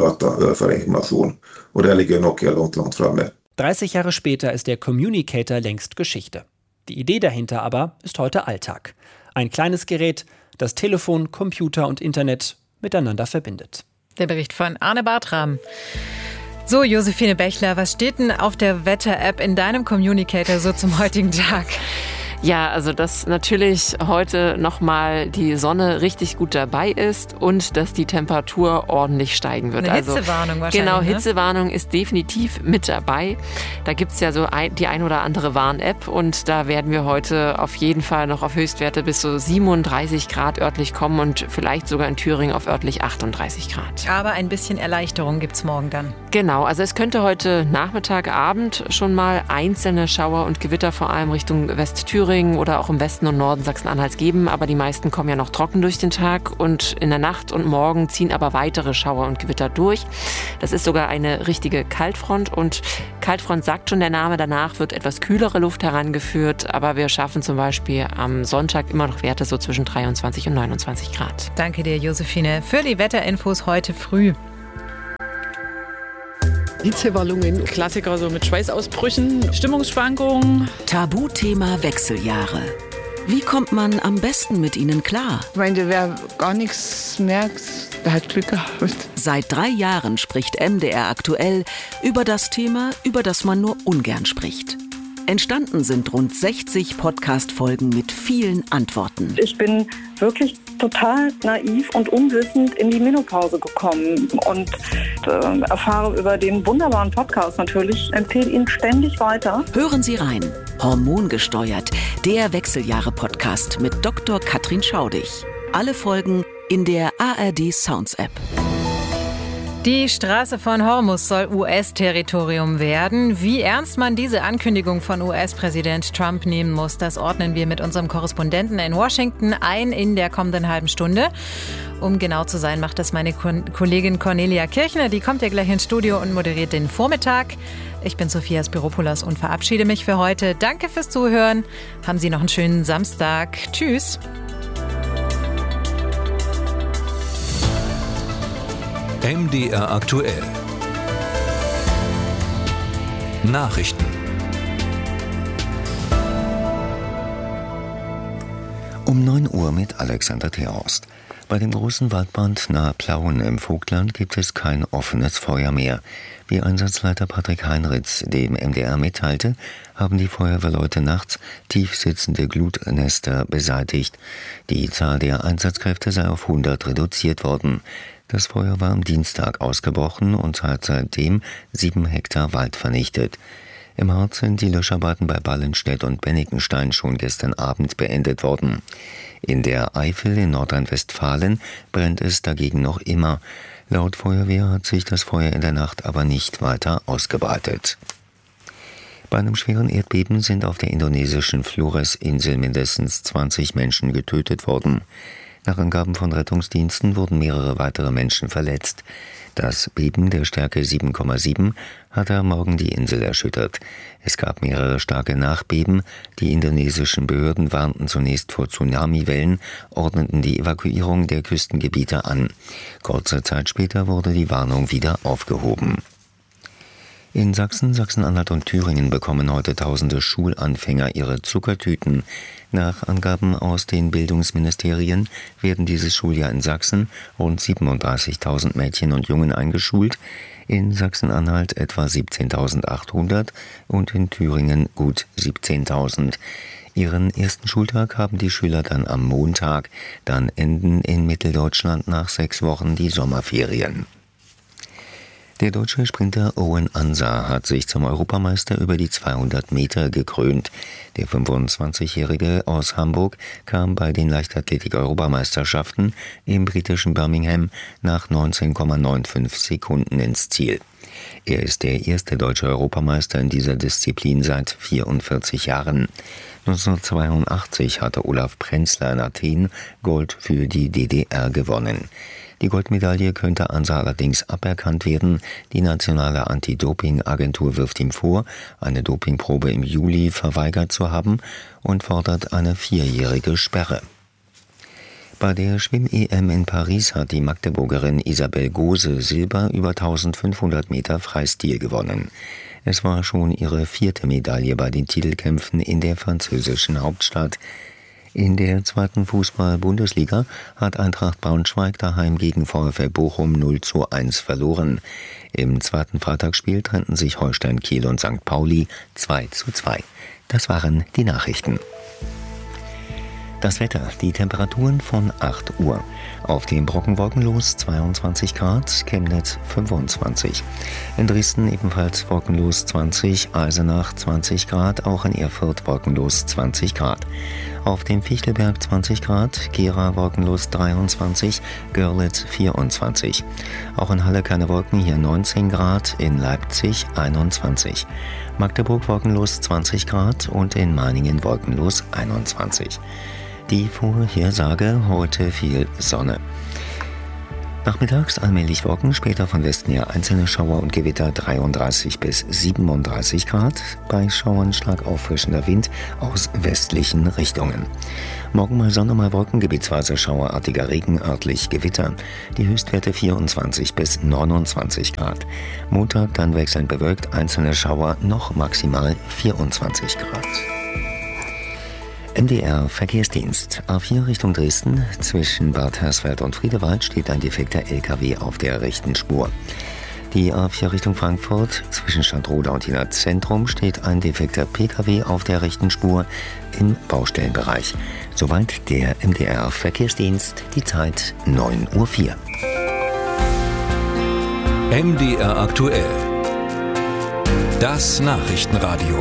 30 Jahre später ist der Communicator längst Geschichte. Die Idee dahinter aber ist heute Alltag. Ein kleines Gerät, das Telefon, Computer und Internet miteinander verbindet. Der Bericht von Arne Bartram. So, Josephine Bechler, was steht denn auf der Wetter-App in deinem Communicator so zum heutigen Tag? Ja, also dass natürlich heute nochmal die Sonne richtig gut dabei ist und dass die Temperatur ordentlich steigen wird. Eine Hitzewarnung wahrscheinlich. Genau, Hitzewarnung ist definitiv mit dabei. Da gibt's ja so die ein oder andere Warn-App und da werden wir heute auf jeden Fall noch auf Höchstwerte bis so 37 Grad örtlich kommen und vielleicht sogar in Thüringen auf örtlich 38 Grad. Aber ein bisschen Erleichterung gibt's morgen dann. Genau, also es könnte heute Nachmittag, Abend schon mal einzelne Schauer und Gewitter vor allem Richtung Westthüringen oder auch im Westen und Norden Sachsen-Anhalts geben, aber die meisten kommen ja noch trocken durch den Tag und in der Nacht und morgen ziehen aber weitere Schauer und Gewitter durch. Das ist sogar eine richtige Kaltfront und Kaltfront sagt schon der Name, danach wird etwas kühlere Luft herangeführt, aber wir schaffen zum Beispiel am Sonntag immer noch Werte so zwischen 23 und 29 Grad. Danke dir, Josephine, für die Wetterinfos heute früh. Hitzewallungen, Klassiker so mit Schweißausbrüchen, Stimmungsschwankungen. Tabuthema Wechseljahre. Wie kommt man am besten mit ihnen klar? Ich meine, wer gar nichts merkt, der hat Glück gehabt. Seit 3 Jahren spricht MDR aktuell über das Thema, über das man nur ungern spricht. Entstanden sind rund 60 Podcast-Folgen mit vielen Antworten. Ich bin wirklich total naiv und unwissend in die Menopause gekommen und erfahre über den wunderbaren Podcast natürlich, empfehle ihn ständig weiter. Hören Sie rein. Hormongesteuert, der Wechseljahre-Podcast mit Dr. Katrin Schaudig. Alle Folgen in der ARD Sounds App. Die Straße von Hormuz soll US-Territorium werden. Wie ernst man diese Ankündigung von US-Präsident Trump nehmen muss, das ordnen wir mit unserem Korrespondenten in Washington ein in der kommenden halben Stunde. Um genau zu sein, macht das meine Kollegin Cornelia Kirchner. Die kommt ja gleich ins Studio und moderiert den Vormittag. Ich bin Sophia Spiropoulos und verabschiede mich für heute. Danke fürs Zuhören. Haben Sie noch einen schönen Samstag. Tschüss. MDR aktuell. Nachrichten. Um 9 Uhr mit Alexander Theorst. Bei dem großen Waldbrand nahe Plauen im Vogtland gibt es kein offenes Feuer mehr. Wie Einsatzleiter Patrick Heinritz dem MDR mitteilte, haben die Feuerwehrleute nachts tief sitzende Glutnester beseitigt. Die Zahl der Einsatzkräfte sei auf 100 reduziert worden. Das Feuer war am Dienstag ausgebrochen und hat seitdem 7 Hektar Wald vernichtet. Im Harz sind die Löscharbeiten bei Ballenstedt und Bennikenstein schon gestern Abend beendet worden. In der Eifel in Nordrhein-Westfalen brennt es dagegen noch immer. Laut Feuerwehr hat sich das Feuer in der Nacht aber nicht weiter ausgebreitet. Bei einem schweren Erdbeben sind auf der indonesischen Flores-Insel mindestens 20 Menschen getötet worden. Nach Angaben von Rettungsdiensten wurden mehrere weitere Menschen verletzt. Das Beben der Stärke 7,7 hatte am Morgen die Insel erschüttert. Es gab mehrere starke Nachbeben. Die indonesischen Behörden warnten zunächst vor Tsunamiwellen, ordneten die Evakuierung der Küstengebiete an. Kurze Zeit später wurde die Warnung wieder aufgehoben. In Sachsen, Sachsen-Anhalt und Thüringen bekommen heute tausende Schulanfänger ihre Zuckertüten. Nach Angaben aus den Bildungsministerien werden dieses Schuljahr in Sachsen rund 37.000 Mädchen und Jungen eingeschult, in Sachsen-Anhalt etwa 17.800 und in Thüringen gut 17.000. Ihren ersten Schultag haben die Schüler dann am Montag, dann enden in Mitteldeutschland nach 6 Wochen die Sommerferien. Der deutsche Sprinter Owen Ansah hat sich zum Europameister über die 200 Meter gekrönt. Der 25-Jährige aus Hamburg kam bei den Leichtathletik-Europameisterschaften im britischen Birmingham nach 19,95 Sekunden ins Ziel. Er ist der erste deutsche Europameister in dieser Disziplin seit 44 Jahren. 1982 hatte Olaf Prenzler in Athen Gold für die DDR gewonnen. Die Goldmedaille könnte Ansa allerdings aberkannt werden. Die nationale Anti-Doping-Agentur wirft ihm vor, eine Dopingprobe im Juli verweigert zu haben und fordert eine 4-jährige Sperre. Bei der Schwimm-EM in Paris hat die Magdeburgerin Isabel Gose Silber über 1500 Meter Freistil gewonnen. Es war schon ihre 4. Medaille bei den Titelkämpfen in der französischen Hauptstadt. In der 2. Fußball-Bundesliga hat Eintracht Braunschweig daheim gegen VfL Bochum 0:1 verloren. Im 2. Freitagsspiel trennten sich Holstein Kiel und St. Pauli 2:2. Das waren die Nachrichten. Das Wetter, die Temperaturen von 8 Uhr. Auf dem Brocken wolkenlos 22 Grad, Chemnitz 25. In Dresden ebenfalls wolkenlos 20, Eisenach 20 Grad, auch in Erfurt wolkenlos 20 Grad. Auf dem Fichtelberg 20 Grad, Gera wolkenlos 23, Görlitz 24. Auch in Halle keine Wolken, hier 19 Grad, in Leipzig 21. Magdeburg wolkenlos 20 Grad und in Meiningen wolkenlos 21. Die Vorhersage: heute viel Sonne. Nachmittags allmählich Wolken, später von Westen her einzelne Schauer und Gewitter 33 bis 37 Grad. Bei Schauern stark auffrischender Wind aus westlichen Richtungen. Morgen mal Sonne, mal Wolken, gebietsweise schauerartiger Regen, örtlich Gewitter. Die Höchstwerte 24 bis 29 Grad. Montag dann wechselnd bewölkt, einzelne Schauer, noch maximal 24 Grad. MDR Verkehrsdienst. A4 Richtung Dresden. Zwischen Bad Hersfeld und Friedewald steht ein defekter LKW auf der rechten Spur. Die A4 Richtung Frankfurt. Zwischen Stadtroda und Jena Zentrum steht ein defekter PKW auf der rechten Spur im Baustellenbereich. Soweit der MDR Verkehrsdienst. Die Zeit 9:04 Uhr. MDR aktuell. Das Nachrichtenradio.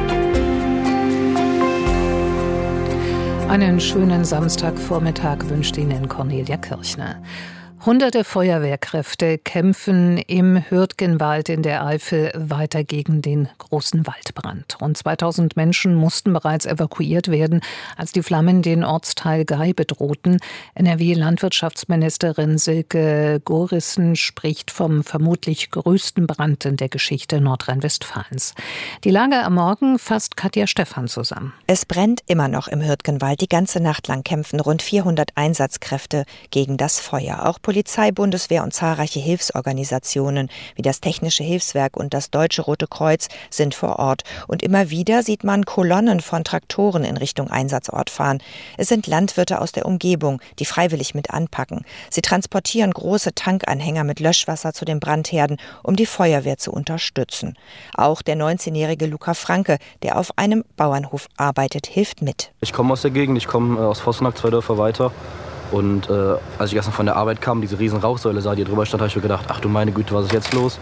Einen schönen Samstagvormittag wünscht Ihnen Cornelia Kirchner. Hunderte Feuerwehrkräfte kämpfen im Hürtgenwald in der Eifel weiter gegen den großen Waldbrand. Rund 2000 Menschen mussten bereits evakuiert werden, als die Flammen den Ortsteil Gei bedrohten. NRW-Landwirtschaftsministerin Silke Gorissen spricht vom vermutlich größten Brand in der Geschichte Nordrhein-Westfalens. Die Lage am Morgen fasst Katja Stephan zusammen. Es brennt immer noch im Hürtgenwald. Die ganze Nacht lang kämpfen rund 400 Einsatzkräfte gegen das Feuer. Auch Polizei, Bundeswehr und zahlreiche Hilfsorganisationen wie das Technische Hilfswerk und das Deutsche Rote Kreuz sind vor Ort. Und immer wieder sieht man Kolonnen von Traktoren in Richtung Einsatzort fahren. Es sind Landwirte aus der Umgebung, die freiwillig mit anpacken. Sie transportieren große Tankanhänger mit Löschwasser zu den Brandherden, um die Feuerwehr zu unterstützen. Auch der 19-jährige Luca Franke, der auf einem Bauernhof arbeitet, hilft mit. Ich komme aus der Gegend, ich komme aus Vossenack, 2 Dörfer weiter. Und als ich gestern von der Arbeit kam, diese riesen Rauchsäule sah, die drüber stand, habe ich mir gedacht, ach du meine Güte, was ist jetzt los?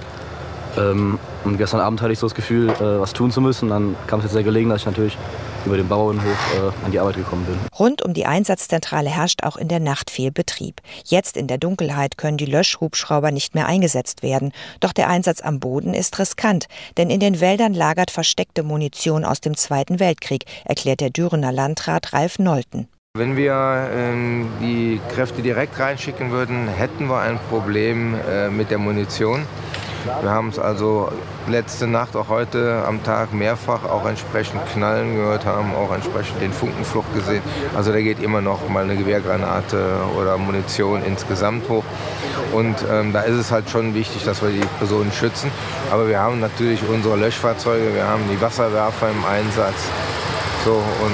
Und gestern Abend hatte ich so das Gefühl, was tun zu müssen. Dann kam es jetzt sehr gelegen, dass ich natürlich über den Bauernhof an die Arbeit gekommen bin. Rund um die Einsatzzentrale herrscht auch in der Nacht viel Betrieb. Jetzt in der Dunkelheit können die Löschhubschrauber nicht mehr eingesetzt werden. Doch der Einsatz am Boden ist riskant, denn in den Wäldern lagert versteckte Munition aus dem Zweiten Weltkrieg, erklärt der Dürener Landrat Ralf Nolten. Wenn wir die Kräfte direkt reinschicken würden, hätten wir ein Problem mit der Munition. Wir haben es also letzte Nacht, auch heute am Tag mehrfach auch entsprechend knallen gehört, haben auch entsprechend den Funkenflug gesehen. Also da geht immer noch mal eine Gewehrgranate oder Munition insgesamt hoch. Und da ist es halt schon wichtig, dass wir die Personen schützen. Aber wir haben natürlich unsere Löschfahrzeuge, wir haben die Wasserwerfer im Einsatz. So,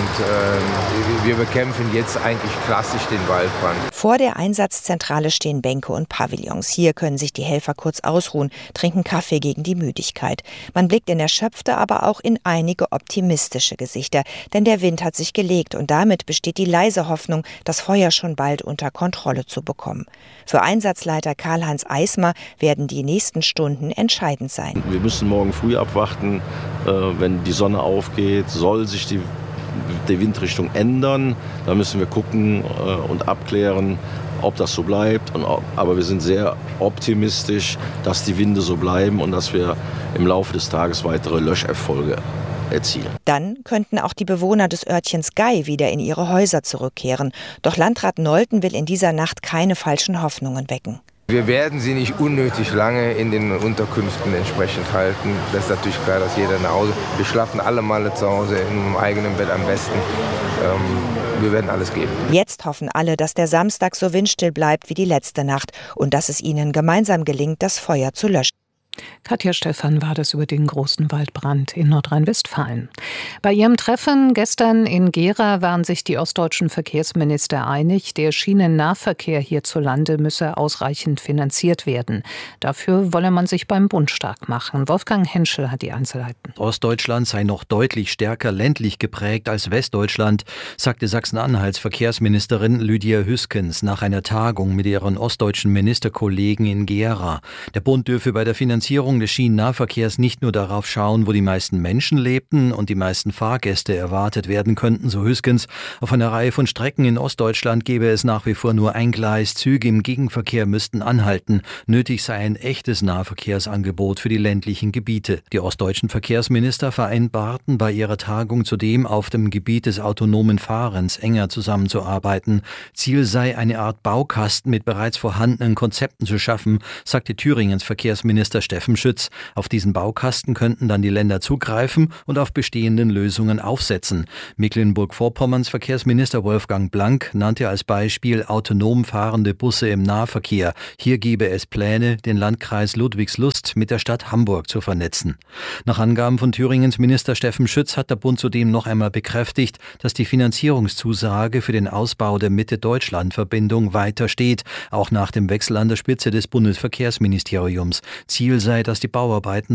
und wir bekämpfen jetzt eigentlich klassisch den Waldbrand. Vor der Einsatzzentrale stehen Bänke und Pavillons. Hier können sich die Helfer kurz ausruhen, trinken Kaffee gegen die Müdigkeit. Man blickt in erschöpfte, aber auch in einige optimistische Gesichter. Denn der Wind hat sich gelegt und damit besteht die leise Hoffnung, das Feuer schon bald unter Kontrolle zu bekommen. Für Einsatzleiter Karl-Heinz Eismer werden die nächsten Stunden entscheidend sein. Wir müssen morgen früh abwarten, wenn die Sonne aufgeht, soll sich die Windrichtung ändern. Da müssen wir gucken und abklären, ob das so bleibt. Aber wir sind sehr optimistisch, dass die Winde so bleiben und dass wir im Laufe des Tages weitere Löscherfolge erzielen. Dann könnten auch die Bewohner des Örtchens Gei wieder in ihre Häuser zurückkehren. Doch Landrat Nolten will in dieser Nacht keine falschen Hoffnungen wecken. Wir werden sie nicht unnötig lange in den Unterkünften entsprechend halten. Das ist natürlich klar, dass jeder nach Hause. Wir schlafen alle Male zu Hause in einem eigenen Bett am besten. Wir werden alles geben. Jetzt hoffen alle, dass der Samstag so windstill bleibt wie die letzte Nacht und dass es ihnen gemeinsam gelingt, das Feuer zu löschen. Katja Stephan war das über den großen Waldbrand in Nordrhein-Westfalen. Bei ihrem Treffen gestern in Gera waren sich die ostdeutschen Verkehrsminister einig, der Schienennahverkehr hierzulande müsse ausreichend finanziert werden. Dafür wolle man sich beim Bund stark machen. Wolfgang Henschel hat die Einzelheiten. Ostdeutschland sei noch deutlich stärker ländlich geprägt als Westdeutschland, sagte Sachsen-Anhalts Verkehrsministerin Lydia Hüskens nach einer Tagung mit ihren ostdeutschen Ministerkollegen in Gera. Der Bund dürfe bei der Finanzierung des Schienennahverkehrs nicht nur darauf schauen, wo die meisten Menschen lebten und die meisten Fahrgäste erwartet werden könnten, so Hüskens. Auf einer Reihe von Strecken in Ostdeutschland gäbe es nach wie vor nur ein Gleis. Züge im Gegenverkehr müssten anhalten. Nötig sei ein echtes Nahverkehrsangebot für die ländlichen Gebiete. Die ostdeutschen Verkehrsminister vereinbarten bei ihrer Tagung zudem, auf dem Gebiet des autonomen Fahrens enger zusammenzuarbeiten. Ziel sei, eine Art Baukasten mit bereits vorhandenen Konzepten zu schaffen, sagte Thüringens Verkehrsminister Steffen Schütz. Auf diesen Baukasten könnten dann die Länder zugreifen und auf bestehenden Lösungen aufsetzen. Mecklenburg-Vorpommerns Verkehrsminister Wolfgang Blank nannte als Beispiel autonom fahrende Busse im Nahverkehr. Hier gebe es Pläne, den Landkreis Ludwigslust mit der Stadt Hamburg zu vernetzen. Nach Angaben von Thüringens Minister Steffen Schütz hat der Bund zudem noch einmal bekräftigt, dass die Finanzierungszusage für den Ausbau der Mitte-Deutschland-Verbindung weiter steht, auch nach dem Wechsel an der Spitze des Bundesverkehrsministeriums. Ziel sei, dass die Bauarbeiten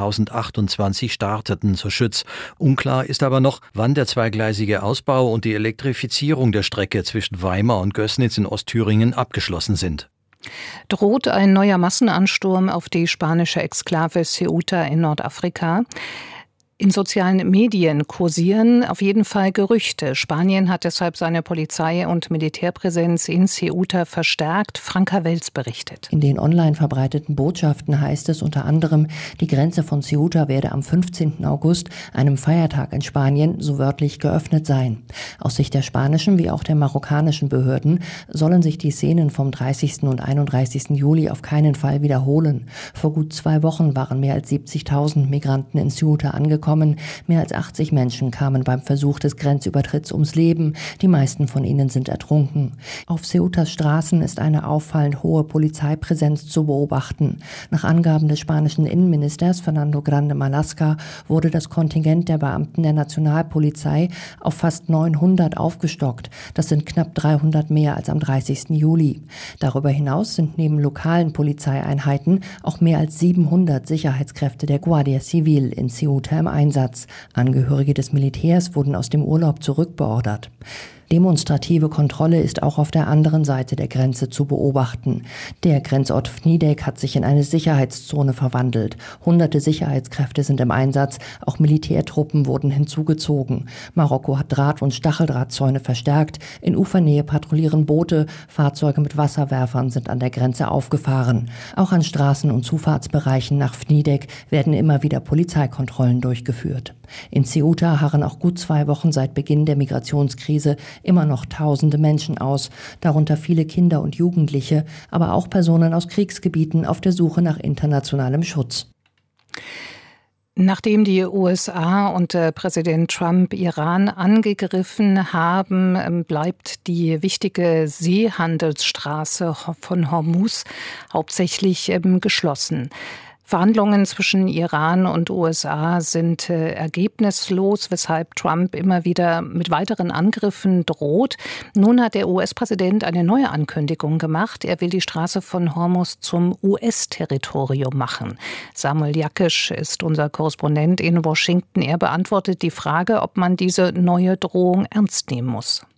2028 starteten, so Schütz. Unklar ist aber noch, wann der zweigleisige Ausbau und die Elektrifizierung der Strecke zwischen Weimar und Gößnitz in Ostthüringen abgeschlossen sind. Droht ein neuer Massenansturm auf die spanische Exklave Ceuta in Nordafrika? In sozialen Medien kursieren auf jeden Fall Gerüchte. Spanien hat deshalb seine Polizei- und Militärpräsenz in Ceuta verstärkt. Franka Welz berichtet. In den online verbreiteten Botschaften heißt es unter anderem, die Grenze von Ceuta werde am 15. August, einem Feiertag in Spanien, so wörtlich geöffnet sein. Aus Sicht der spanischen wie auch der marokkanischen Behörden sollen sich die Szenen vom 30. und 31. Juli auf keinen Fall wiederholen. Vor gut 2 Wochen waren mehr als 70.000 Migranten in Ceuta angekommen. Mehr als 80 Menschen kamen beim Versuch des Grenzübertritts ums Leben. Die meisten von ihnen sind ertrunken. Auf Ceutas Straßen ist eine auffallend hohe Polizeipräsenz zu beobachten. Nach Angaben des spanischen Innenministers Fernando Grande Marlaska wurde das Kontingent der Beamten der Nationalpolizei auf fast 900 aufgestockt. Das sind knapp 300 mehr als am 30. Juli. Darüber hinaus sind neben lokalen Polizeieinheiten auch mehr als 700 Sicherheitskräfte der Guardia Civil in Ceuta im Einsatz. Angehörige des Militärs wurden aus dem Urlaub zurückbeordert. Demonstrative Kontrolle ist auch auf der anderen Seite der Grenze zu beobachten. Der Grenzort Vnidek hat sich in eine Sicherheitszone verwandelt. Hunderte Sicherheitskräfte sind im Einsatz, auch Militärtruppen wurden hinzugezogen. Marokko hat Draht- und Stacheldrahtzäune verstärkt. In Ufernähe patrouillieren Boote, Fahrzeuge mit Wasserwerfern sind an der Grenze aufgefahren. Auch an Straßen- und Zufahrtsbereichen nach Vnidek werden immer wieder Polizeikontrollen durchgeführt. In Ceuta harren auch gut 2 Wochen seit Beginn der Migrationskrise immer noch tausende Menschen aus, darunter viele Kinder und Jugendliche, aber auch Personen aus Kriegsgebieten auf der Suche nach internationalem Schutz. Nachdem die USA und Präsident Trump Iran angegriffen haben, bleibt die wichtige Seehandelsstraße von Hormuz hauptsächlich geschlossen. Verhandlungen zwischen Iran und USA sind ergebnislos, weshalb Trump immer wieder mit weiteren Angriffen droht. Nun hat der US-Präsident eine neue Ankündigung gemacht. Er will die Straße von Hormuz zum US-Territorium machen. Samuel Jakisch ist unser Korrespondent in Washington. Er beantwortet die Frage, ob man diese neue Drohung ernst nehmen muss.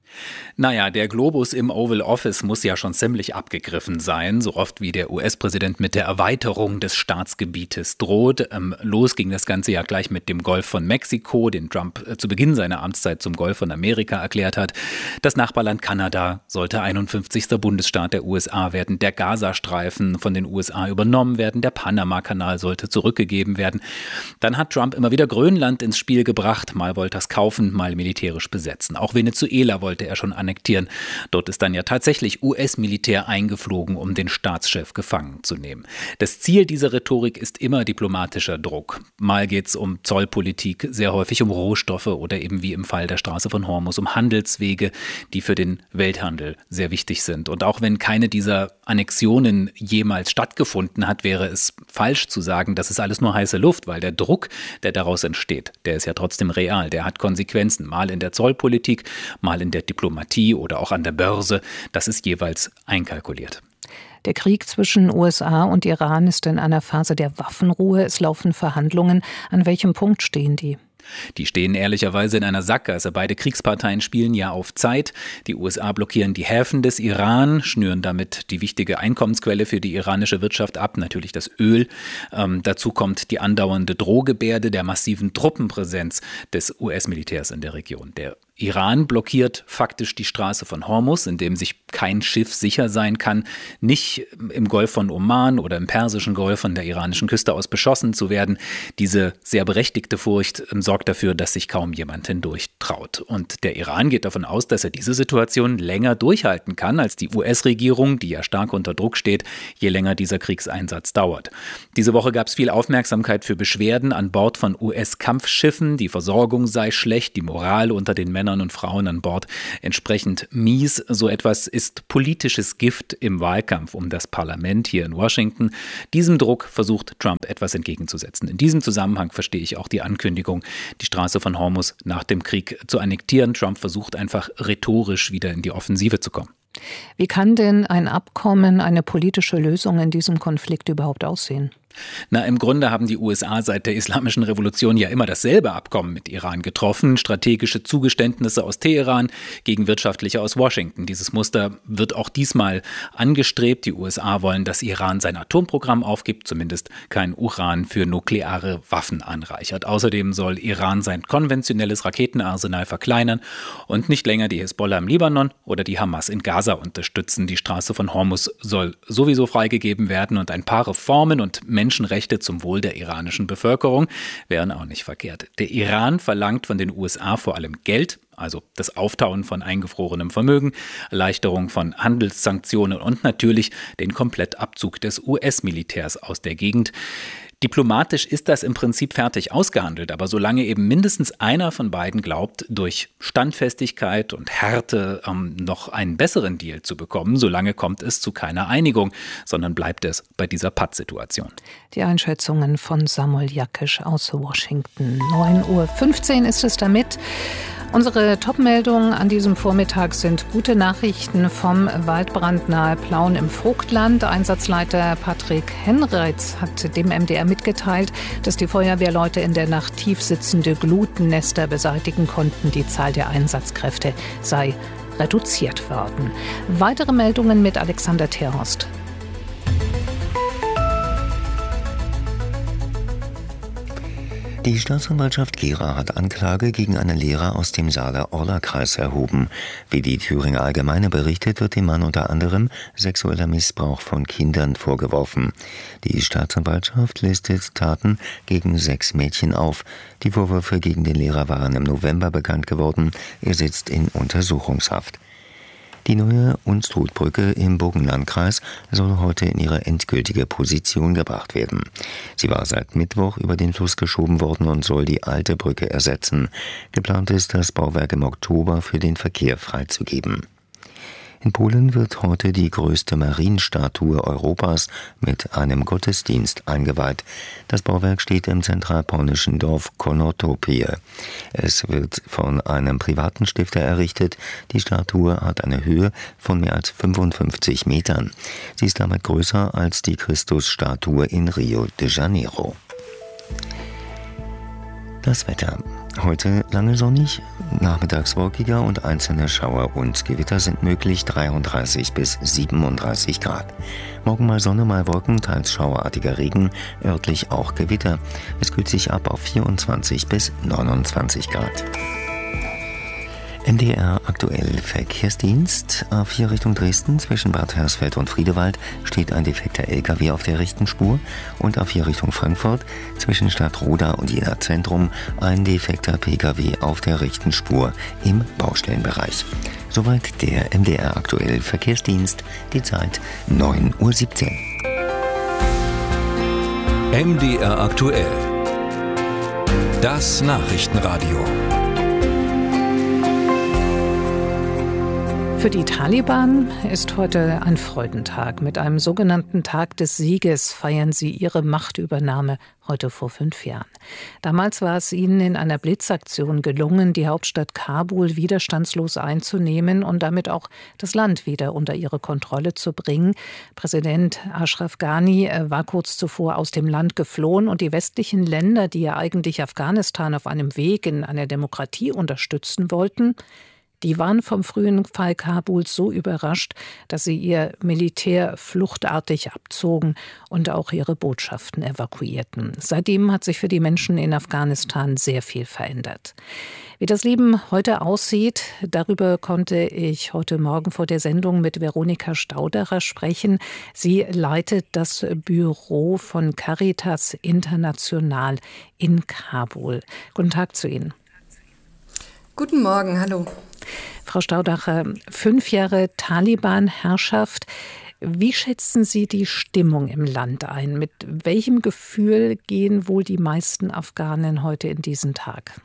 Naja, der Globus im Oval Office muss ja schon ziemlich abgegriffen sein, so oft wie der US-Präsident mit der Erweiterung des Staatsgebietes droht. Los ging das Ganze ja gleich mit dem Golf von Mexiko, den Trump zu Beginn seiner Amtszeit zum Golf von Amerika erklärt hat. Das Nachbarland Kanada sollte 51. Bundesstaat der USA werden. Der Gazastreifen von den USA übernommen werden. Der Panama-Kanal sollte zurückgegeben werden. Dann hat Trump immer wieder Grönland ins Spiel gebracht. Mal wollte er es kaufen, mal militärisch besetzen. Auch Venezuela wollte er schon annektieren. Dort ist dann ja tatsächlich US-Militär eingeflogen, um den Staatschef gefangen zu nehmen. Das Ziel dieser Rhetorik ist immer diplomatischer Druck. Mal geht es um Zollpolitik, sehr häufig um Rohstoffe oder eben wie im Fall der Straße von Hormuz um Handelswege, die für den Welthandel sehr wichtig sind. Und auch wenn keine dieser Annexionen jemals stattgefunden hat, wäre es falsch zu sagen, das ist alles nur heiße Luft, weil der Druck, der daraus entsteht, der ist ja trotzdem real, der hat Konsequenzen, mal in der Zollpolitik, mal in der Diplomatie oder auch an der Börse, das ist jeweils einkalkuliert. Der Krieg zwischen USA und Iran ist in einer Phase der Waffenruhe. Es laufen Verhandlungen. An welchem Punkt stehen die? Die stehen ehrlicherweise in einer Sackgasse. Beide Kriegsparteien spielen ja auf Zeit. Die USA blockieren die Häfen des Iran, schnüren damit die wichtige Einkommensquelle für die iranische Wirtschaft ab, natürlich das Öl. Dazu kommt die andauernde Drohgebärde der massiven Truppenpräsenz des US-Militärs in der Region. Der Iran blockiert faktisch die Straße von Hormuz, in dem sich kein Schiff sicher sein kann, nicht im Golf von Oman oder im Persischen Golf von der iranischen Küste aus beschossen zu werden. Diese sehr berechtigte Furcht sorgt dafür, dass sich kaum jemand hindurch traut. Und der Iran geht davon aus, dass er diese Situation länger durchhalten kann als die US-Regierung, die ja stark unter Druck steht, je länger dieser Kriegseinsatz dauert. Diese Woche gab es viel Aufmerksamkeit für Beschwerden an Bord von US-Kampfschiffen. Die Versorgung sei schlecht, die Moral unter den Männern und Frauen an Bord entsprechend mies. So etwas ist politisches Gift im Wahlkampf um das Parlament hier in Washington. Diesem Druck versucht Trump etwas entgegenzusetzen. In diesem Zusammenhang verstehe ich auch die Ankündigung, die Straße von Hormuz nach dem Krieg zu annektieren. Trump versucht einfach rhetorisch wieder in die Offensive zu kommen. Wie kann denn ein Abkommen, eine politische Lösung in diesem Konflikt überhaupt aussehen? Na, im Grunde haben die USA seit der Islamischen Revolution ja immer dasselbe Abkommen mit Iran getroffen. Strategische Zugeständnisse aus Teheran gegen wirtschaftliche aus Washington. Dieses Muster wird auch diesmal angestrebt. Die USA wollen, dass Iran sein Atomprogramm aufgibt, zumindest kein Uran für nukleare Waffen anreichert. Außerdem soll Iran sein konventionelles Raketenarsenal verkleinern und nicht länger die Hisbollah im Libanon oder die Hamas in Gaza unterstützen. Die Straße von Hormuz soll sowieso freigegeben werden und ein paar Reformen und Menschenrechte zum Wohl der iranischen Bevölkerung wären auch nicht verkehrt. Der Iran verlangt von den USA vor allem Geld, also das Auftauen von eingefrorenem Vermögen, Erleichterung von Handelssanktionen und natürlich den Komplettabzug des US-Militärs aus der Gegend. Diplomatisch ist das im Prinzip fertig ausgehandelt, aber solange eben mindestens einer von beiden glaubt, durch Standfestigkeit und Härte noch einen besseren Deal zu bekommen, solange kommt es zu keiner Einigung, sondern bleibt es bei dieser Pattsituation. Die Einschätzungen von Samuel Jakisch aus Washington. 9:15 Uhr ist es damit. Unsere Top-Meldungen an diesem Vormittag sind gute Nachrichten vom Waldbrand nahe Plauen im Vogtland. Einsatzleiter Patrick Henreitz hat dem MDR mitgeteilt, dass die Feuerwehrleute in der Nacht tief sitzende Glutennester beseitigen konnten. Die Zahl der Einsatzkräfte sei reduziert worden. Weitere Meldungen mit Alexander Terhorst. Die Staatsanwaltschaft Gera hat Anklage gegen einen Lehrer aus dem Saale-Orla-Kreis erhoben. Wie die Thüringer Allgemeine berichtet, wird dem Mann unter anderem sexueller Missbrauch von Kindern vorgeworfen. Die Staatsanwaltschaft listet Taten gegen 6 Mädchen auf. Die Vorwürfe gegen den Lehrer waren im November bekannt geworden. Er sitzt in Untersuchungshaft. Die neue Unstrutbrücke im Burgenlandkreis soll heute in ihre endgültige Position gebracht werden. Sie war seit Mittwoch über den Fluss geschoben worden und soll die alte Brücke ersetzen. Geplant ist, das Bauwerk im Oktober für den Verkehr freizugeben. In Polen wird heute die größte Marienstatue Europas mit einem Gottesdienst eingeweiht. Das Bauwerk steht im zentralpolnischen Dorf Konotopie. Es wird von einem privaten Stifter errichtet. Die Statue hat eine Höhe von mehr als 55 Metern. Sie ist damit größer als die Christusstatue in Rio de Janeiro. Das Wetter. Heute lange sonnig, nachmittags wolkiger und einzelne Schauer und Gewitter sind möglich, 33 bis 37 Grad. Morgen mal Sonne, mal Wolken, teils schauerartiger Regen, örtlich auch Gewitter. Es kühlt sich ab auf 24 bis 29 Grad. MDR aktuell Verkehrsdienst. A4 Richtung Dresden zwischen Bad Hersfeld und Friedewald steht ein defekter LKW auf der rechten Spur und A4 Richtung Frankfurt zwischen Stadtroda und Jena Zentrum ein defekter PKW auf der rechten Spur im Baustellenbereich. Soweit der MDR aktuell Verkehrsdienst, die Zeit 9:17 Uhr. MDR aktuell. Das Nachrichtenradio. Für die Taliban ist heute ein Freudentag. Mit einem sogenannten Tag des Sieges feiern sie ihre Machtübernahme heute vor 5 Jahren. Damals war es ihnen in einer Blitzaktion gelungen, die Hauptstadt Kabul widerstandslos einzunehmen und damit auch das Land wieder unter ihre Kontrolle zu bringen. Präsident Ashraf Ghani war kurz zuvor aus dem Land geflohen und die westlichen Länder, die ja eigentlich Afghanistan auf einem Weg in eine Demokratie unterstützen wollten, die waren vom frühen Fall Kabuls so überrascht, dass sie ihr Militär fluchtartig abzogen und auch ihre Botschaften evakuierten. Seitdem hat sich für die Menschen in Afghanistan sehr viel verändert. Wie das Leben heute aussieht, darüber konnte ich heute Morgen vor der Sendung mit Veronika Stauderer sprechen. Sie leitet das Büro von Caritas International in Kabul. Guten Tag zu Ihnen. Guten Morgen, hallo. Frau Staudacher, 5 Jahre Taliban-Herrschaft. Wie schätzen Sie die Stimmung im Land ein? Mit welchem Gefühl gehen wohl die meisten Afghanen heute in diesen Tag?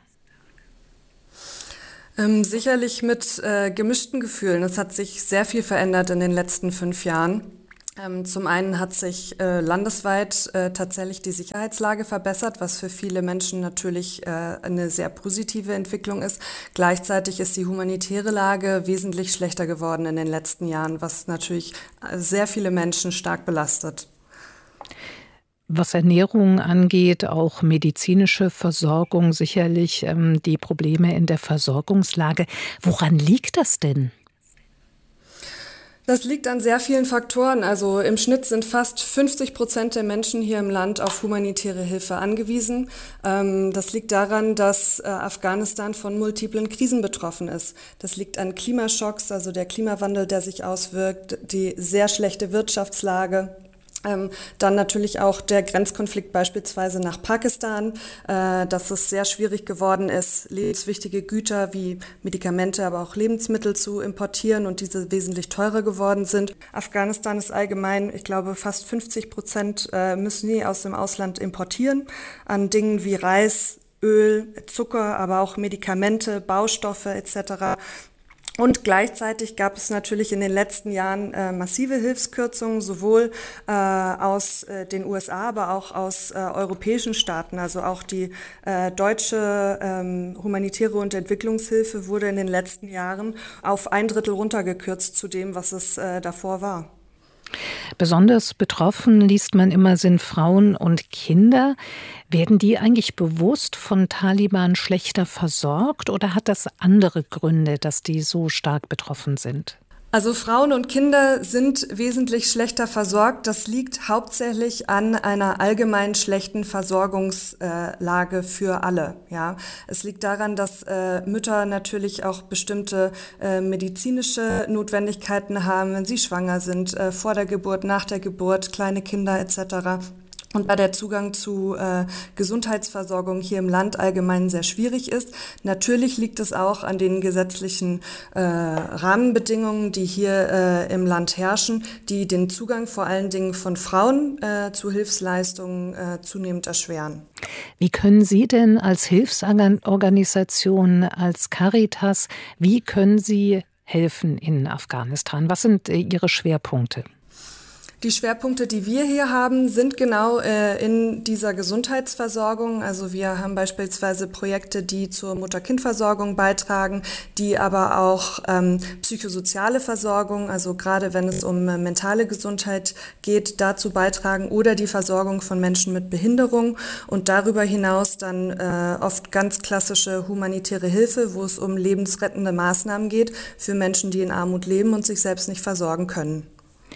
Sicherlich mit gemischten Gefühlen. Es hat sich sehr viel verändert in den letzten 5 Jahren. Zum einen hat sich landesweit tatsächlich die Sicherheitslage verbessert, was für viele Menschen natürlich eine sehr positive Entwicklung ist. Gleichzeitig ist die humanitäre Lage wesentlich schlechter geworden in den letzten Jahren, was natürlich sehr viele Menschen stark belastet. Was Ernährung angeht, auch medizinische Versorgung, sicherlich die Probleme in der Versorgungslage. Woran liegt das denn? Das liegt an sehr vielen Faktoren. Also im Schnitt sind fast 50% der Menschen hier im Land auf humanitäre Hilfe angewiesen. Das liegt daran, dass Afghanistan von multiplen Krisen betroffen ist. Das liegt an Klimaschocks, also der Klimawandel, der sich auswirkt, die sehr schlechte Wirtschaftslage. Dann natürlich auch der Grenzkonflikt beispielsweise nach Pakistan, dass es sehr schwierig geworden ist, lebenswichtige Güter wie Medikamente, aber auch Lebensmittel zu importieren und diese wesentlich teurer geworden sind. Afghanistan ist allgemein, ich glaube, fast 50% müssen die aus dem Ausland importieren an Dingen wie Reis, Öl, Zucker, aber auch Medikamente, Baustoffe etc. Und gleichzeitig gab es natürlich in den letzten Jahren massive Hilfskürzungen, sowohl aus den USA, aber auch aus europäischen Staaten. Also auch die deutsche humanitäre und Entwicklungshilfe wurde in den letzten Jahren auf 1/3 runtergekürzt zu dem, was es davor war. Besonders betroffen, liest man immer, sind Frauen und Kinder. Werden die eigentlich bewusst von Taliban schlechter versorgt oder hat das andere Gründe, dass die so stark betroffen sind? Also Frauen und Kinder sind wesentlich schlechter versorgt. Das liegt hauptsächlich an einer allgemein schlechten Versorgungslage für alle. Ja, es liegt daran, dass Mütter natürlich auch bestimmte medizinische Notwendigkeiten haben, wenn sie schwanger sind, vor der Geburt, nach der Geburt, kleine Kinder etc. Und da der Zugang zu Gesundheitsversorgung hier im Land allgemein sehr schwierig ist. Natürlich liegt es auch an den gesetzlichen Rahmenbedingungen, die hier im Land herrschen, die den Zugang vor allen Dingen von Frauen zu Hilfsleistungen zunehmend erschweren. Wie können Sie denn als Hilfsorganisation, als Caritas, wie können Sie helfen in Afghanistan? Was sind Ihre Schwerpunkte? Die Schwerpunkte, die wir hier haben, sind genau in dieser Gesundheitsversorgung. Also wir haben beispielsweise Projekte, die zur Mutter-Kind-Versorgung beitragen, die aber auch psychosoziale Versorgung, also gerade wenn es um mentale Gesundheit geht, dazu beitragen oder die Versorgung von Menschen mit Behinderung und darüber hinaus dann oft ganz klassische humanitäre Hilfe, wo es um lebensrettende Maßnahmen geht für Menschen, die in Armut leben und sich selbst nicht versorgen können.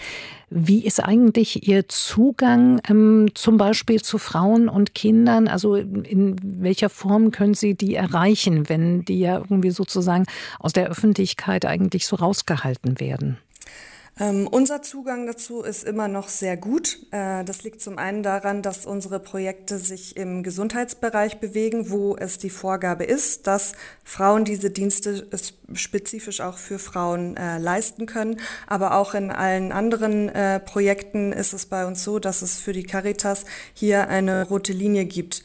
Wie ist eigentlich Ihr Zugang zum Beispiel zu Frauen und Kindern? Also in welcher Form können Sie die erreichen, wenn die ja irgendwie sozusagen aus der Öffentlichkeit eigentlich so rausgehalten werden? Unser Zugang dazu ist immer noch sehr gut. Das liegt zum einen daran, dass unsere Projekte sich im Gesundheitsbereich bewegen, wo es die Vorgabe ist, dass Frauen diese Dienste spezifisch auch für Frauen leisten können. Aber auch in allen anderen Projekten ist es bei uns so, dass es für die Caritas hier eine rote Linie gibt.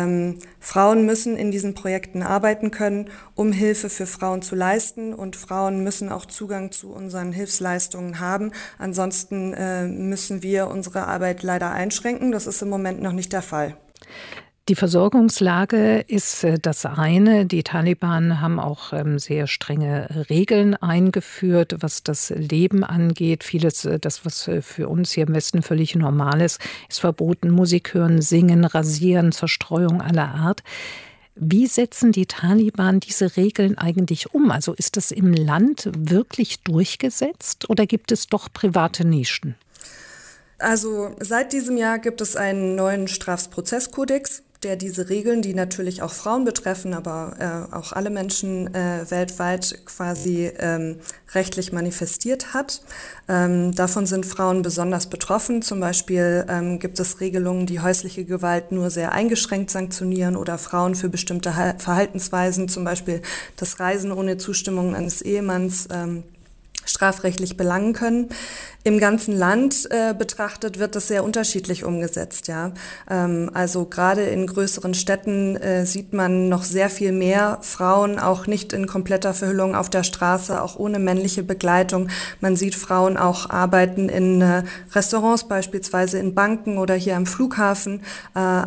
Frauen müssen in diesen Projekten arbeiten können, um Hilfe für Frauen zu leisten, und Frauen müssen auch Zugang zu unseren Hilfsleistungen haben. Ansonsten müssen wir unsere Arbeit leider einschränken. Das ist im Moment noch nicht der Fall. Die Versorgungslage ist das eine. Die Taliban haben auch sehr strenge Regeln eingeführt, was das Leben angeht. Vieles, das was für uns hier im Westen völlig normal ist verboten. Musik hören, singen, rasieren, Zerstreuung aller Art. Wie setzen die Taliban diese Regeln eigentlich um? Also ist das im Land wirklich durchgesetzt oder gibt es doch private Nischen? Also seit diesem Jahr gibt es einen neuen Strafprozesskodex, der diese Regeln, die natürlich auch Frauen betreffen, aber auch alle Menschen weltweit quasi rechtlich manifestiert hat. Davon sind Frauen besonders betroffen. Zum Beispiel gibt es Regelungen, die häusliche Gewalt nur sehr eingeschränkt sanktionieren oder Frauen für bestimmte Verhaltensweisen, zum Beispiel das Reisen ohne Zustimmung eines Ehemanns, strafrechtlich belangen können. Im ganzen Land betrachtet wird das sehr unterschiedlich umgesetzt. Ja, also gerade in größeren Städten sieht man noch sehr viel mehr Frauen, auch nicht in kompletter Verhüllung auf der Straße, auch ohne männliche Begleitung. Man sieht Frauen auch arbeiten in Restaurants, beispielsweise in Banken oder hier am Flughafen.